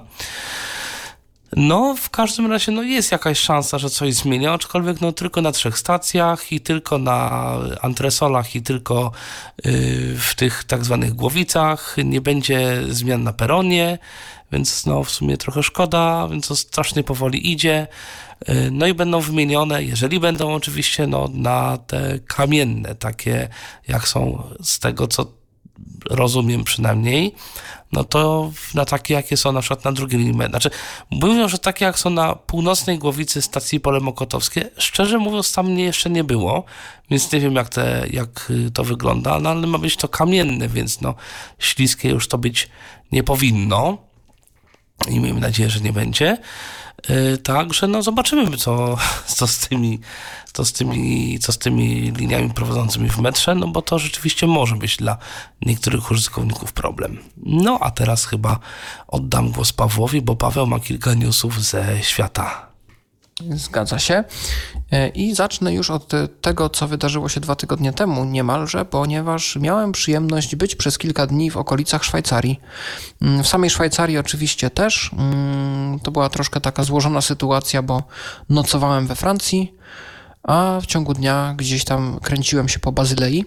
No, w każdym razie no jest jakaś szansa, że coś zmienia, aczkolwiek no tylko na trzech stacjach i tylko na antresolach i tylko yy, w tych tak zwanych głowicach. Nie będzie zmian na peronie, więc no w sumie trochę szkoda, więc to strasznie powoli idzie. Yy, no i będą wymienione, jeżeli będą oczywiście, no na te kamienne, takie jak są z tego, co rozumiem przynajmniej, no to na takie, jakie są na przykład na drugiej linii metra. Znaczy, mówią, że takie jak są na północnej głowicy stacji Pole Mokotowskie, szczerze mówiąc tam mnie jeszcze nie było, więc nie wiem jak, te, jak to wygląda, no ale ma być to kamienne, więc no śliskie już to być nie powinno i miejmy nadzieję, że nie będzie. Yy, Także no zobaczymy, co, co, z tymi, co, z tymi, co z tymi liniami prowadzącymi w metrze, no bo to rzeczywiście może być dla niektórych użytkowników problem. No a teraz chyba oddam głos Pawłowi, bo Paweł ma kilka newsów ze świata. Zgadza się. I zacznę już od tego, co wydarzyło się dwa tygodnie temu niemalże, ponieważ miałem przyjemność być przez kilka dni w okolicach Szwajcarii. W samej Szwajcarii oczywiście też. To była troszkę taka złożona sytuacja, bo nocowałem we Francji, a w ciągu dnia gdzieś tam kręciłem się po Bazylei.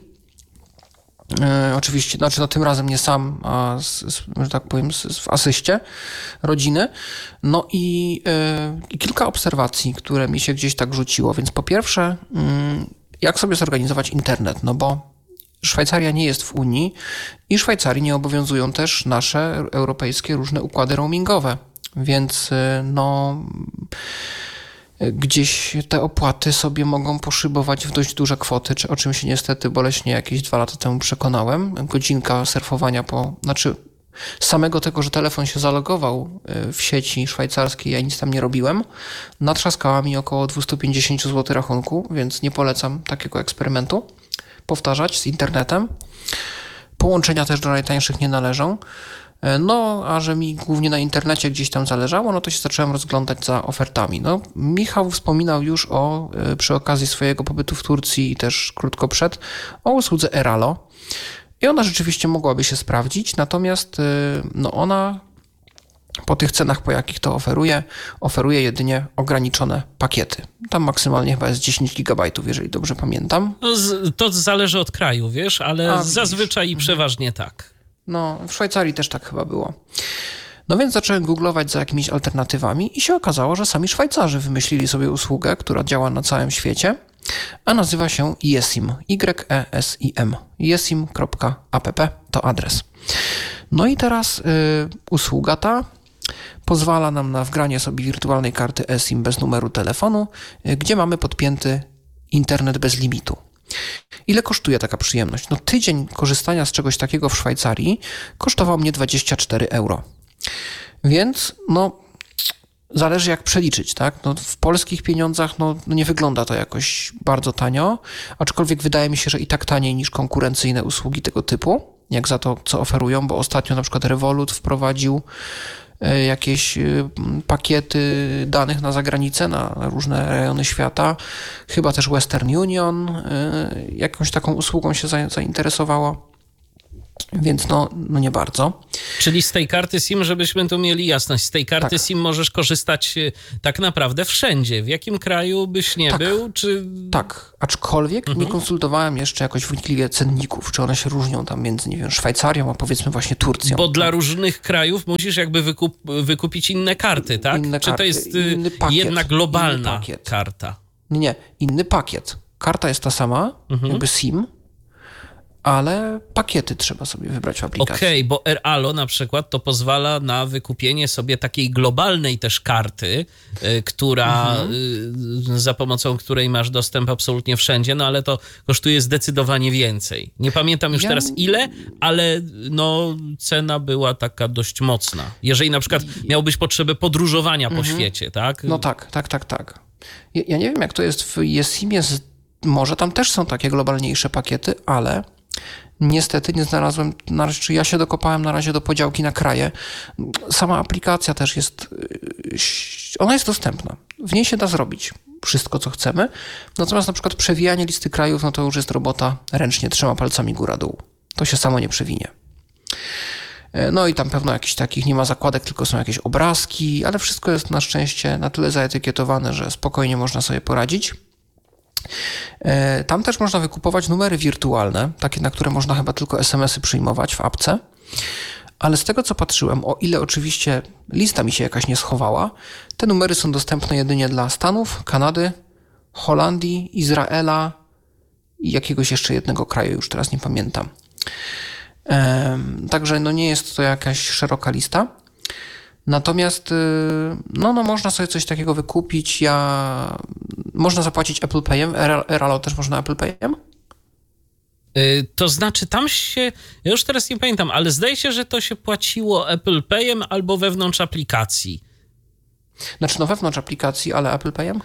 E, oczywiście, znaczy no tym razem nie sam, a z, z, że tak powiem z, w asyście rodziny. No i, e, i kilka obserwacji, które mi się gdzieś tak rzuciło. Więc po pierwsze, mm, jak sobie zorganizować internet, no bo Szwajcaria nie jest w Unii i Szwajcarii nie obowiązują też nasze europejskie różne układy roamingowe, więc e, no... gdzieś te opłaty sobie mogą poszybować w dość duże kwoty, o czym się niestety boleśnie jakieś dwa lata temu przekonałem. Godzinka surfowania po, znaczy z samego tego, że telefon się zalogował w sieci szwajcarskiej, ja nic tam nie robiłem, natrzaskała mi około dwieście pięćdziesiąt złotych rachunku, więc nie polecam takiego eksperymentu powtarzać z internetem. Połączenia też do najtańszych nie należą. No, a że mi głównie na internecie gdzieś tam zależało, no to się zacząłem rozglądać za ofertami. No, Michał wspominał już o, przy okazji swojego pobytu w Turcji i też krótko przed, o usłudze Airalo. I ona rzeczywiście mogłaby się sprawdzić, natomiast no ona po tych cenach, po jakich to oferuje, oferuje jedynie ograniczone pakiety. Tam maksymalnie chyba jest dziesięć gigabajtów, jeżeli dobrze pamiętam. No, z, to zależy od kraju, wiesz, ale A, zazwyczaj i widzisz. przeważnie tak. No, w Szwajcarii też tak chyba było. No więc zacząłem googlować za jakimiś alternatywami i się okazało, że sami Szwajcarzy wymyślili sobie usługę, która działa na całym świecie, a nazywa się Yesim. Y E S I M. yesim kropka app to adres. No i teraz y, usługa ta pozwala nam na wgranie sobie wirtualnej karty eSIM bez numeru telefonu, y, gdzie mamy podpięty internet bez limitu. Ile kosztuje taka przyjemność? No tydzień korzystania z czegoś takiego w Szwajcarii kosztował mnie dwadzieścia cztery euro. Więc no zależy jak przeliczyć, tak? No, w polskich pieniądzach no, nie wygląda to jakoś bardzo tanio, aczkolwiek wydaje mi się, że i tak taniej niż konkurencyjne usługi tego typu, jak za to, co oferują, bo ostatnio na przykład Revolut wprowadził jakieś pakiety danych na zagranicę, na różne rejony świata. Chyba też Western Union jakąś taką usługą się zainteresowało. Więc no, no nie bardzo. Czyli z tej karty SIM, żebyśmy tu mieli jasność, z tej karty tak. SIM możesz korzystać tak naprawdę wszędzie. W jakim kraju byś nie tak. był? Czy... Tak, aczkolwiek mhm. nie konsultowałem jeszcze jakoś wnikliwie cenników, czy one się różnią tam między, nie wiem, Szwajcarią, a powiedzmy właśnie Turcją. Bo tak? dla różnych krajów musisz jakby wykup, wykupić inne karty, tak? Inne czy karty, to jest inny pakiet, jedna globalna inny pakiet. karta? Nie, nie, inny pakiet. Karta jest ta sama, mhm. jakby SIM, ale pakiety trzeba sobie wybrać w aplikacji. Okej, okay, bo AirAllo na przykład to pozwala na wykupienie sobie takiej globalnej też karty, y, która, mhm. y, za pomocą której masz dostęp absolutnie wszędzie, no ale to kosztuje zdecydowanie więcej. Nie pamiętam już ja... teraz ile, ale no cena była taka dość mocna. Jeżeli na przykład miałbyś potrzebę podróżowania mhm. po świecie, tak? No tak, tak, tak, tak. Ja, ja nie wiem jak to jest w eSIM-ie, może tam też są takie globalniejsze pakiety, ale niestety nie znalazłem, czy ja się dokopałem na razie do podziałki na kraje. Sama aplikacja też jest, ona jest dostępna. W niej się da zrobić wszystko, co chcemy. Natomiast na przykład przewijanie listy krajów, no to już jest robota ręcznie, trzema palcami góra-dół. To się samo nie przewinie. No i tam pewno jakichś takich nie ma zakładek, tylko są jakieś obrazki, ale wszystko jest na szczęście na tyle zaetykietowane, że spokojnie można sobie poradzić. Tam też można wykupować numery wirtualne, takie, na które można chyba tylko es em esy przyjmować w apce, ale z tego, co patrzyłem, o ile oczywiście lista mi się jakaś nie schowała, te numery są dostępne jedynie dla Stanów, Kanady, Holandii, Izraela i jakiegoś jeszcze jednego kraju, już teraz nie pamiętam. Także no nie jest to jakaś szeroka lista. Natomiast no, no można sobie coś takiego wykupić. Ja... Można zapłacić Apple Payem. AirAllo też można Apple Payem? Yy, to znaczy tam się... Ja już teraz nie pamiętam, ale zdaje się, że to się płaciło Apple Payem albo wewnątrz aplikacji. Znaczy no wewnątrz aplikacji, ale Apple Payem?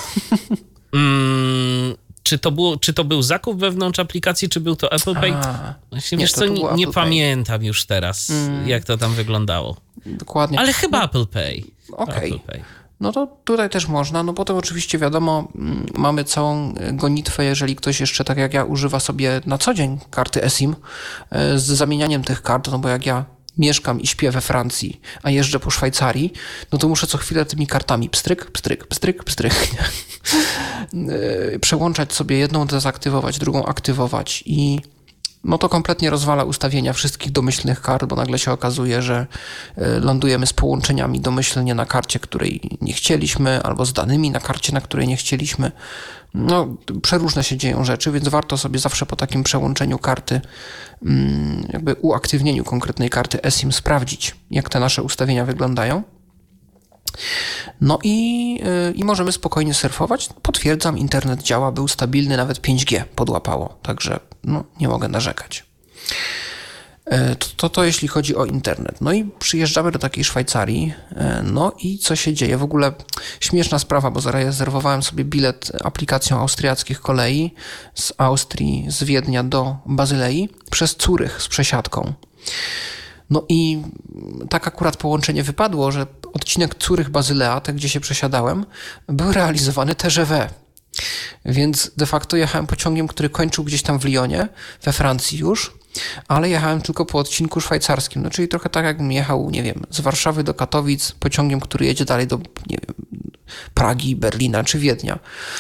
mm, czy, to było, czy to był zakup wewnątrz aplikacji, czy był to Apple Pay? A, Właśnie, nie, wiesz co, nie, nie pamiętam już teraz, mm. jak to tam wyglądało. Dokładnie. Ale chyba no, Apple Pay. Okej. Okay. No to tutaj też można, no potem oczywiście wiadomo, mamy całą gonitwę, jeżeli ktoś jeszcze tak jak ja używa sobie na co dzień karty eSIM z zamienianiem tych kart, no bo jak ja mieszkam i śpię we Francji, a jeżdżę po Szwajcarii, no to muszę co chwilę tymi kartami pstryk, pstryk, pstryk, pstryk, przełączać sobie jedną, dezaktywować, drugą aktywować i no to kompletnie rozwala ustawienia wszystkich domyślnych kart, bo nagle się okazuje, że lądujemy z połączeniami domyślnie na karcie, której nie chcieliśmy, albo z danymi na karcie, na której nie chcieliśmy. No, przeróżne się dzieją rzeczy, więc warto sobie zawsze po takim przełączeniu karty, jakby uaktywnieniu konkretnej karty eSIM sprawdzić, jak te nasze ustawienia wyglądają. No i, i możemy spokojnie surfować. Potwierdzam, internet działa, był stabilny, nawet pięć G podłapało, także no, nie mogę narzekać. To, to to jeśli chodzi o internet. No i przyjeżdżamy do takiej Szwajcarii, no i co się dzieje? W ogóle śmieszna sprawa, bo zarezerwowałem sobie bilet aplikacją austriackich kolei z Austrii, z Wiednia do Bazylei przez Zurych z przesiadką. No i tak akurat połączenie wypadło, że odcinek Zurych-Bazylea, ten gdzie się przesiadałem, był realizowany T G V. Więc de facto jechałem pociągiem, który kończył gdzieś tam w Lyonie, we Francji już, ale jechałem tylko po odcinku szwajcarskim. No czyli trochę tak jakbym jechał, nie wiem, z Warszawy do Katowic pociągiem, który jedzie dalej do, nie wiem, Pragi, Berlina czy Wiednia.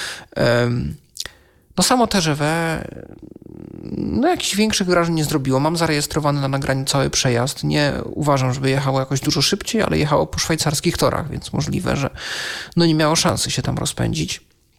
No samo T G V no jakichś większych wrażeń nie zrobiło. Mam zarejestrowany na nagraniu cały przejazd. Nie uważam, żeby jechało jakoś dużo szybciej, ale jechało po szwajcarskich torach, więc możliwe, że no nie miało szansy się tam rozpędzić.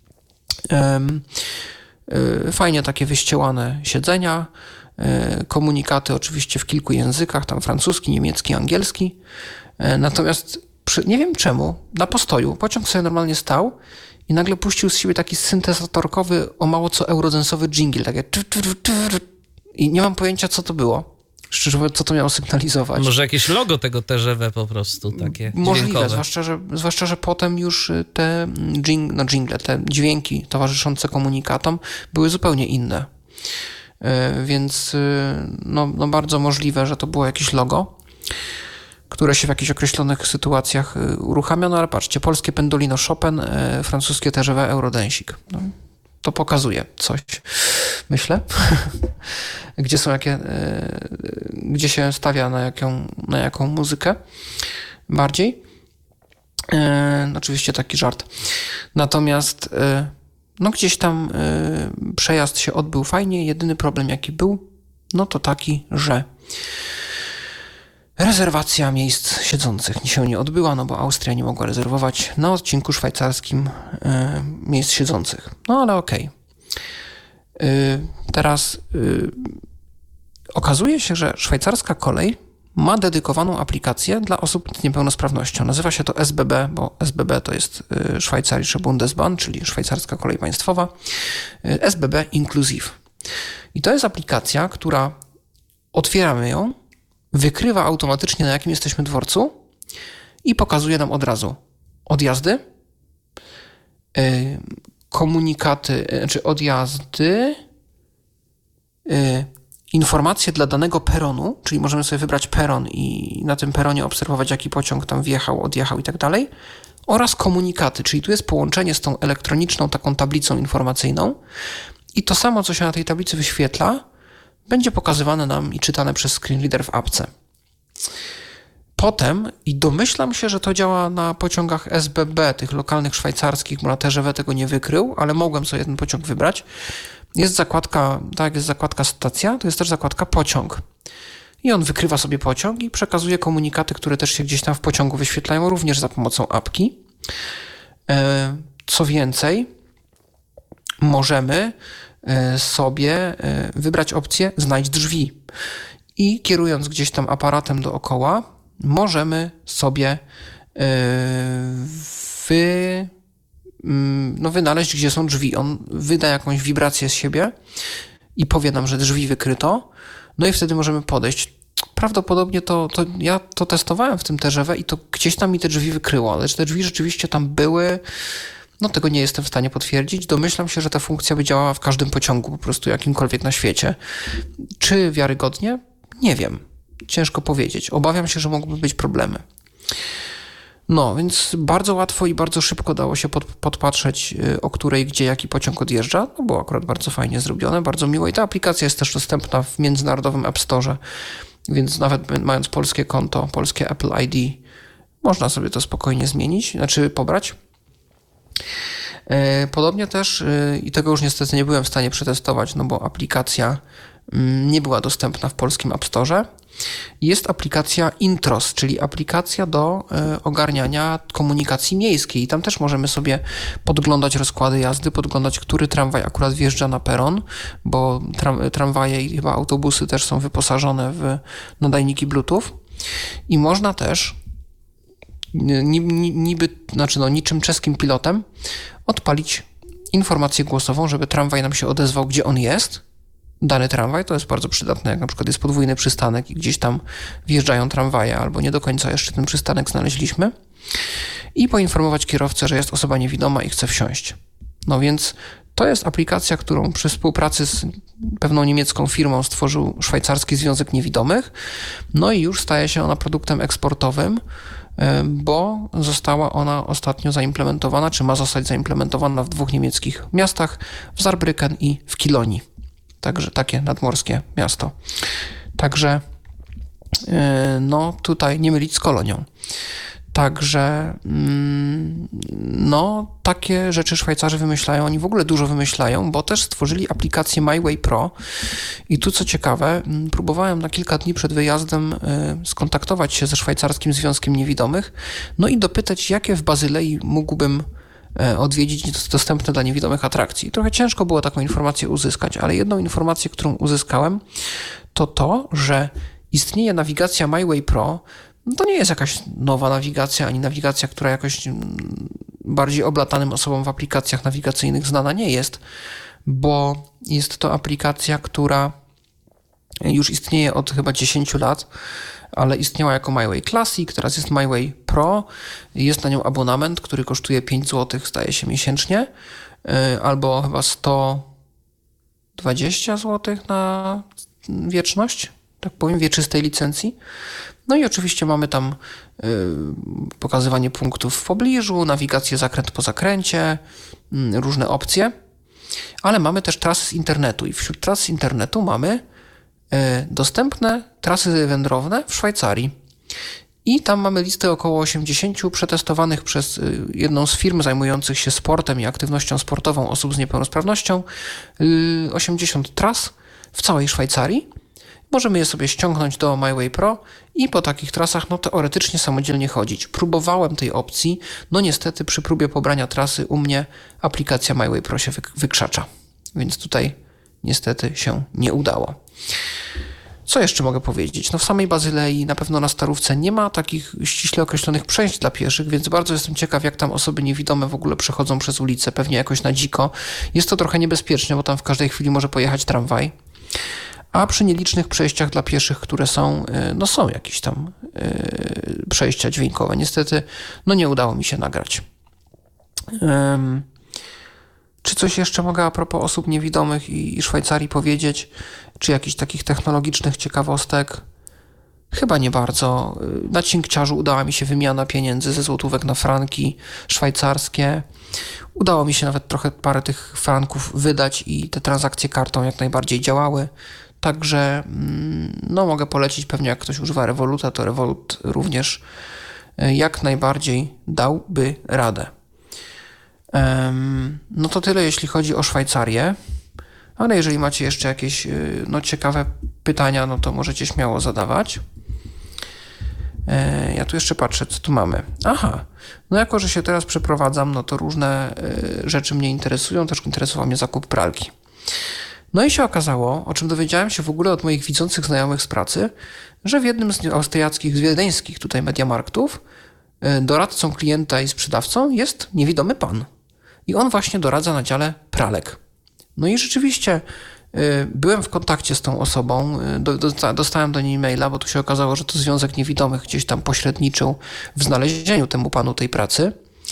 Fajnie takie wyściełane siedzenia, komunikaty oczywiście w kilku językach, tam francuski, niemiecki, angielski. Natomiast przy, nie wiem czemu, na postoju pociąg sobie normalnie stał i nagle puścił z siebie taki syntezatorkowy, o mało co eurodensowy dżingiel, takie i nie mam pojęcia, co to było. Szczerze mówiąc, co to miało sygnalizować. Może jakieś logo tego T G V po prostu takie Możliwe, dźwiękowe. zwłaszcza że, zwłaszcza, że potem już te dżing, no dżingle, te dźwięki towarzyszące komunikatom były zupełnie inne. Więc no, no bardzo możliwe, że to było jakieś logo, które się w jakichś określonych sytuacjach uruchamia. No ale patrzcie, polskie Pendolino Chopin, francuskie T G V Eurodensik. No, to pokazuje coś, myślę. Gdzie są jakie, gdzie się stawia na jaką, na jaką muzykę bardziej. E, oczywiście taki żart. Natomiast e, no gdzieś tam e, przejazd się odbył fajnie. Jedyny problem jaki był, no to taki, że rezerwacja miejsc siedzących się nie odbyła, no bo Austria nie mogła rezerwować na odcinku szwajcarskim e, miejsc siedzących. No ale okej. Okay. Teraz y, okazuje się, że szwajcarska kolej ma dedykowaną aplikację dla osób z niepełnosprawnością. Nazywa się to S B B, bo S B B to jest y, Schweizerische Bundesbahn, czyli szwajcarska kolej państwowa. Y, S B B Inclusive. I to jest aplikacja, która otwieramy ją, wykrywa automatycznie, na jakim jesteśmy dworcu i pokazuje nam od razu odjazdy, y, komunikaty, czy odjazdy, yy, informacje dla danego peronu, czyli możemy sobie wybrać peron i na tym peronie obserwować, jaki pociąg tam wjechał, odjechał i tak dalej, oraz komunikaty, czyli tu jest połączenie z tą elektroniczną taką tablicą informacyjną i to samo, co się na tej tablicy wyświetla, będzie pokazywane nam i czytane przez screenreader w apce. Potem, i domyślam się, że to działa na pociągach S B B, tych lokalnych szwajcarskich, bo na T G V tego nie wykrył, ale mogłem sobie jeden pociąg wybrać. Jest zakładka, tak jak jest zakładka stacja, to jest też zakładka pociąg. I on wykrywa sobie pociąg i przekazuje komunikaty, które też się gdzieś tam w pociągu wyświetlają, również za pomocą apki. Co więcej, możemy sobie wybrać opcję znajdź drzwi. I kierując gdzieś tam aparatem dookoła, możemy sobie wy, no wynaleźć, gdzie są drzwi. On wyda jakąś wibrację z siebie i powie nam, że drzwi wykryto, no i wtedy możemy podejść. Prawdopodobnie to, to ja to testowałem w tym T G V i to gdzieś tam mi te drzwi wykryło, ale czy te drzwi rzeczywiście tam były, no tego nie jestem w stanie potwierdzić. Domyślam się, że ta funkcja by działała w każdym pociągu, po prostu jakimkolwiek na świecie. Czy wiarygodnie? Nie wiem. Ciężko powiedzieć. Obawiam się, że mogłyby być problemy. No, więc bardzo łatwo i bardzo szybko dało się pod, podpatrzeć, o której, gdzie, jaki pociąg odjeżdża. To było akurat bardzo fajnie zrobione, bardzo miło. I ta aplikacja jest też dostępna w międzynarodowym App Store, więc nawet mając polskie konto, polskie Apple I D, można sobie to spokojnie zmienić, znaczy pobrać. Podobnie też, i tego już niestety nie byłem w stanie przetestować, no bo aplikacja nie była dostępna w polskim App Store. Jest aplikacja Intros, czyli aplikacja do ogarniania komunikacji miejskiej. I tam też możemy sobie podglądać rozkłady jazdy, podglądać, który tramwaj akurat wjeżdża na peron, bo tram, tramwaje i chyba autobusy też są wyposażone w nadajniki Bluetooth. I można też niby, znaczy no, niczym czeskim pilotem odpalić informację głosową, żeby tramwaj nam się odezwał, gdzie on jest. Dany tramwaj, to jest bardzo przydatne, jak na przykład jest podwójny przystanek i gdzieś tam wjeżdżają tramwaje, albo nie do końca jeszcze ten przystanek znaleźliśmy. I poinformować kierowcę, że jest osoba niewidoma i chce wsiąść. No więc to jest aplikacja, którą przy współpracy z pewną niemiecką firmą stworzył Szwajcarski Związek Niewidomych. No i już staje się ona produktem eksportowym, bo została ona ostatnio zaimplementowana, czy ma zostać zaimplementowana w dwóch niemieckich miastach, w Saarbrücken i w Kilonii. Także takie nadmorskie miasto. Także no tutaj nie mylić z Kolonią. Także no takie rzeczy Szwajcarzy wymyślają, oni w ogóle dużo wymyślają, bo też stworzyli aplikację MyWay Pro i tu co ciekawe, próbowałem na kilka dni przed wyjazdem skontaktować się ze Szwajcarskim Związkiem Niewidomych, no i dopytać, jakie w Bazylei mógłbym odwiedzić dostępne dla niewidomych atrakcji. Trochę ciężko było taką informację uzyskać, ale jedną informację, którą uzyskałem, to to, że istnieje nawigacja MyWay Pro. No to nie jest jakaś nowa nawigacja, ani nawigacja, która jakoś bardziej oblatanym osobom w aplikacjach nawigacyjnych znana nie jest, bo jest to aplikacja, która już istnieje od chyba dziesięciu lat, ale istniała jako MyWay Classic, teraz jest MyWay Pro. Jest na nią abonament, który kosztuje pięć złotych, zdaje się, miesięcznie, albo chyba sto dwadzieścia złotych na wieczność, tak powiem, wieczystej licencji. No i oczywiście mamy tam y, pokazywanie punktów w pobliżu, nawigację zakręt po zakręcie, y, różne opcje, ale mamy też trasy z internetu i wśród tras z internetu mamy y, dostępne trasy wędrowne w Szwajcarii. I tam mamy listę około osiemdziesięciu przetestowanych przez y, jedną z firm zajmujących się sportem i aktywnością sportową osób z niepełnosprawnością, y, osiemdziesiąt tras w całej Szwajcarii. Możemy je sobie ściągnąć do MyWay Pro i po takich trasach no teoretycznie samodzielnie chodzić. Próbowałem tej opcji, no niestety przy próbie pobrania trasy u mnie aplikacja MyWay Pro się wykrzacza, więc tutaj niestety się nie udało. Co jeszcze mogę powiedzieć? No w samej Bazylei na pewno na Starówce nie ma takich ściśle określonych przejść dla pieszych, więc bardzo jestem ciekaw, jak tam osoby niewidome w ogóle przechodzą przez ulicę, pewnie jakoś na dziko. Jest to trochę niebezpieczne, bo tam w każdej chwili może pojechać tramwaj. A przy nielicznych przejściach dla pieszych, które są, no są jakieś tam yy, przejścia dźwiękowe. Niestety, no nie udało mi się nagrać. Um, czy coś jeszcze mogę a propos osób niewidomych i, i Szwajcarii powiedzieć? Czy jakichś takich technologicznych ciekawostek? Chyba nie bardzo. Na Cinkciarzu udała mi się wymiana pieniędzy ze złotówek na franki szwajcarskie. Udało mi się nawet trochę parę tych franków wydać i te transakcje kartą jak najbardziej działały. Także no, mogę polecić, pewnie jak ktoś używa Revoluta, to Revolut również jak najbardziej dałby radę. No to tyle, jeśli chodzi o Szwajcarię, ale jeżeli macie jeszcze jakieś no, ciekawe pytania, no to możecie śmiało zadawać. Ja tu jeszcze patrzę, co tu mamy. Aha, no jako, że się teraz przeprowadzam, no to różne rzeczy mnie interesują, też interesował mnie zakup pralki. No i się okazało, o czym dowiedziałem się w ogóle od moich widzących znajomych z pracy, że w jednym z austriackich, wiedeńskich tutaj Mediamarktów doradcą klienta i sprzedawcą jest niewidomy pan. I on właśnie doradza na dziale pralek. No i rzeczywiście byłem w kontakcie z tą osobą, dostałem do niej maila, bo tu się okazało, że to Związek Niewidomych gdzieś tam pośredniczył w znalezieniu temu panu tej pracy.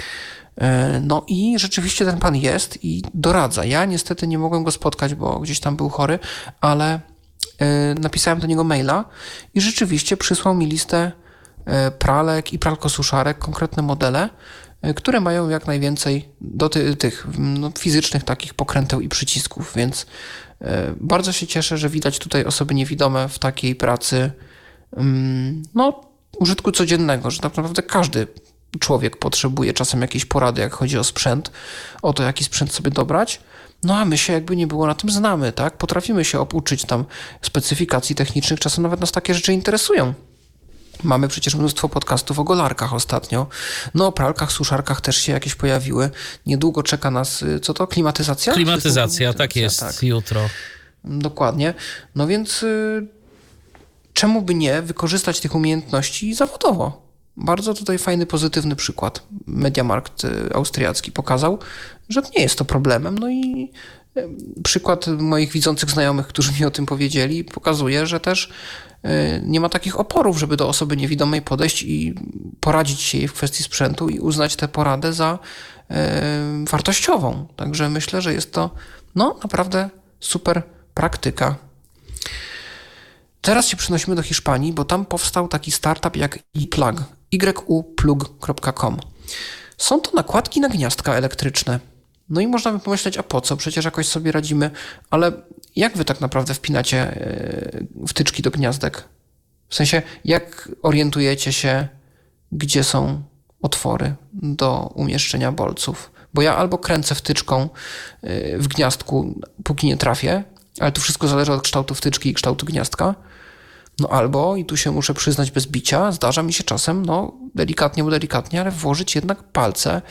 No i rzeczywiście ten pan jest i doradza. Ja niestety nie mogłem go spotkać, bo gdzieś tam był chory, ale napisałem do niego maila i rzeczywiście przysłał mi listę pralek i pralkosuszarek, konkretne modele, które mają jak najwięcej do ty, tych no, fizycznych takich pokręteł i przycisków, więc bardzo się cieszę, że widać tutaj osoby niewidome w takiej pracy no, użytku codziennego, że tak naprawdę każdy człowiek potrzebuje czasem jakiejś porady, jak chodzi o sprzęt, o to, jaki sprzęt sobie dobrać, no a my się jakby nie było na tym znamy, tak? Potrafimy się obuczyć tam specyfikacji technicznych, czasem nawet nas takie rzeczy interesują. Mamy przecież mnóstwo podcastów o golarkach ostatnio. No o pralkach, suszarkach też się jakieś pojawiły. Niedługo czeka nas, co to? Klimatyzacja? Klimatyzacja, tak jest, tak. Jutro. Dokładnie. No więc y, czemu by nie wykorzystać tych umiejętności zawodowo? Bardzo tutaj fajny, pozytywny przykład. Mediamarkt austriacki pokazał, że nie jest to problemem. No i przykład moich widzących znajomych, którzy mi o tym powiedzieli, pokazuje, że też nie ma takich oporów, żeby do osoby niewidomej podejść i poradzić się jej w kwestii sprzętu i uznać tę poradę za wartościową. Także myślę, że jest to no naprawdę super praktyka. Teraz się przenosimy do Hiszpanii, bo tam powstał taki startup jak iPlug, y u plug kropka com. Są to nakładki na gniazdka elektryczne. No i można by pomyśleć, a po co? Przecież jakoś sobie radzimy, ale jak wy tak naprawdę wpinacie wtyczki do gniazdek? W sensie, jak orientujecie się, gdzie są otwory do umieszczenia bolców? Bo ja albo kręcę wtyczką w gniazdku, póki nie trafię, ale tu wszystko zależy od kształtu wtyczki i kształtu gniazdka. No albo, i tu się muszę przyznać bez bicia, zdarza mi się czasem, no delikatnie, bo delikatnie, ale włożyć jednak palce,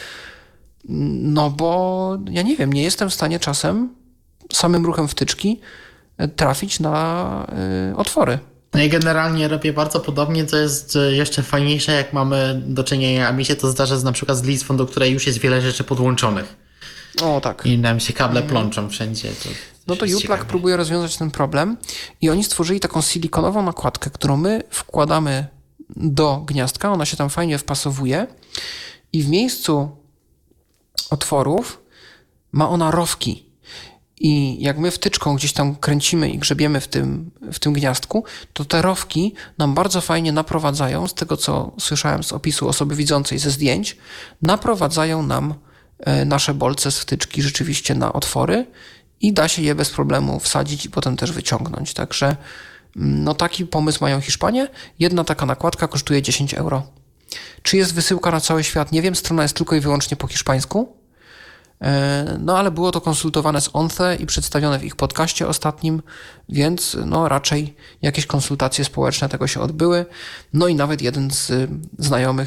no bo ja nie wiem, nie jestem w stanie czasem samym ruchem wtyczki trafić na y, otwory. No i generalnie robię bardzo podobnie, co jest jeszcze fajniejsze, jak mamy do czynienia, a mi się to zdarza z, na przykład z listwą, do której już jest wiele rzeczy podłączonych. O tak. I nam się kable plączą wszędzie. To No to Uplug próbuje rozwiązać ten problem i oni stworzyli taką silikonową nakładkę, którą my wkładamy do gniazdka, ona się tam fajnie wpasowuje i w miejscu otworów ma ona rowki. I jak my wtyczką gdzieś tam kręcimy i grzebiemy w tym, w tym gniazdku, to te rowki nam bardzo fajnie naprowadzają, z tego co słyszałem z opisu osoby widzącej ze zdjęć, naprowadzają nam nasze bolce z wtyczki rzeczywiście na otwory i da się je bez problemu wsadzić i potem też wyciągnąć. Także no taki pomysł mają Hiszpanie. Jedna taka nakładka kosztuje dziesięć euro. Czy jest wysyłka na cały świat? Nie wiem, strona jest tylko i wyłącznie po hiszpańsku. No ale było to konsultowane z ONCE i przedstawione w ich podcaście ostatnim, więc no raczej jakieś konsultacje społeczne tego się odbyły. No i nawet jeden z znajomych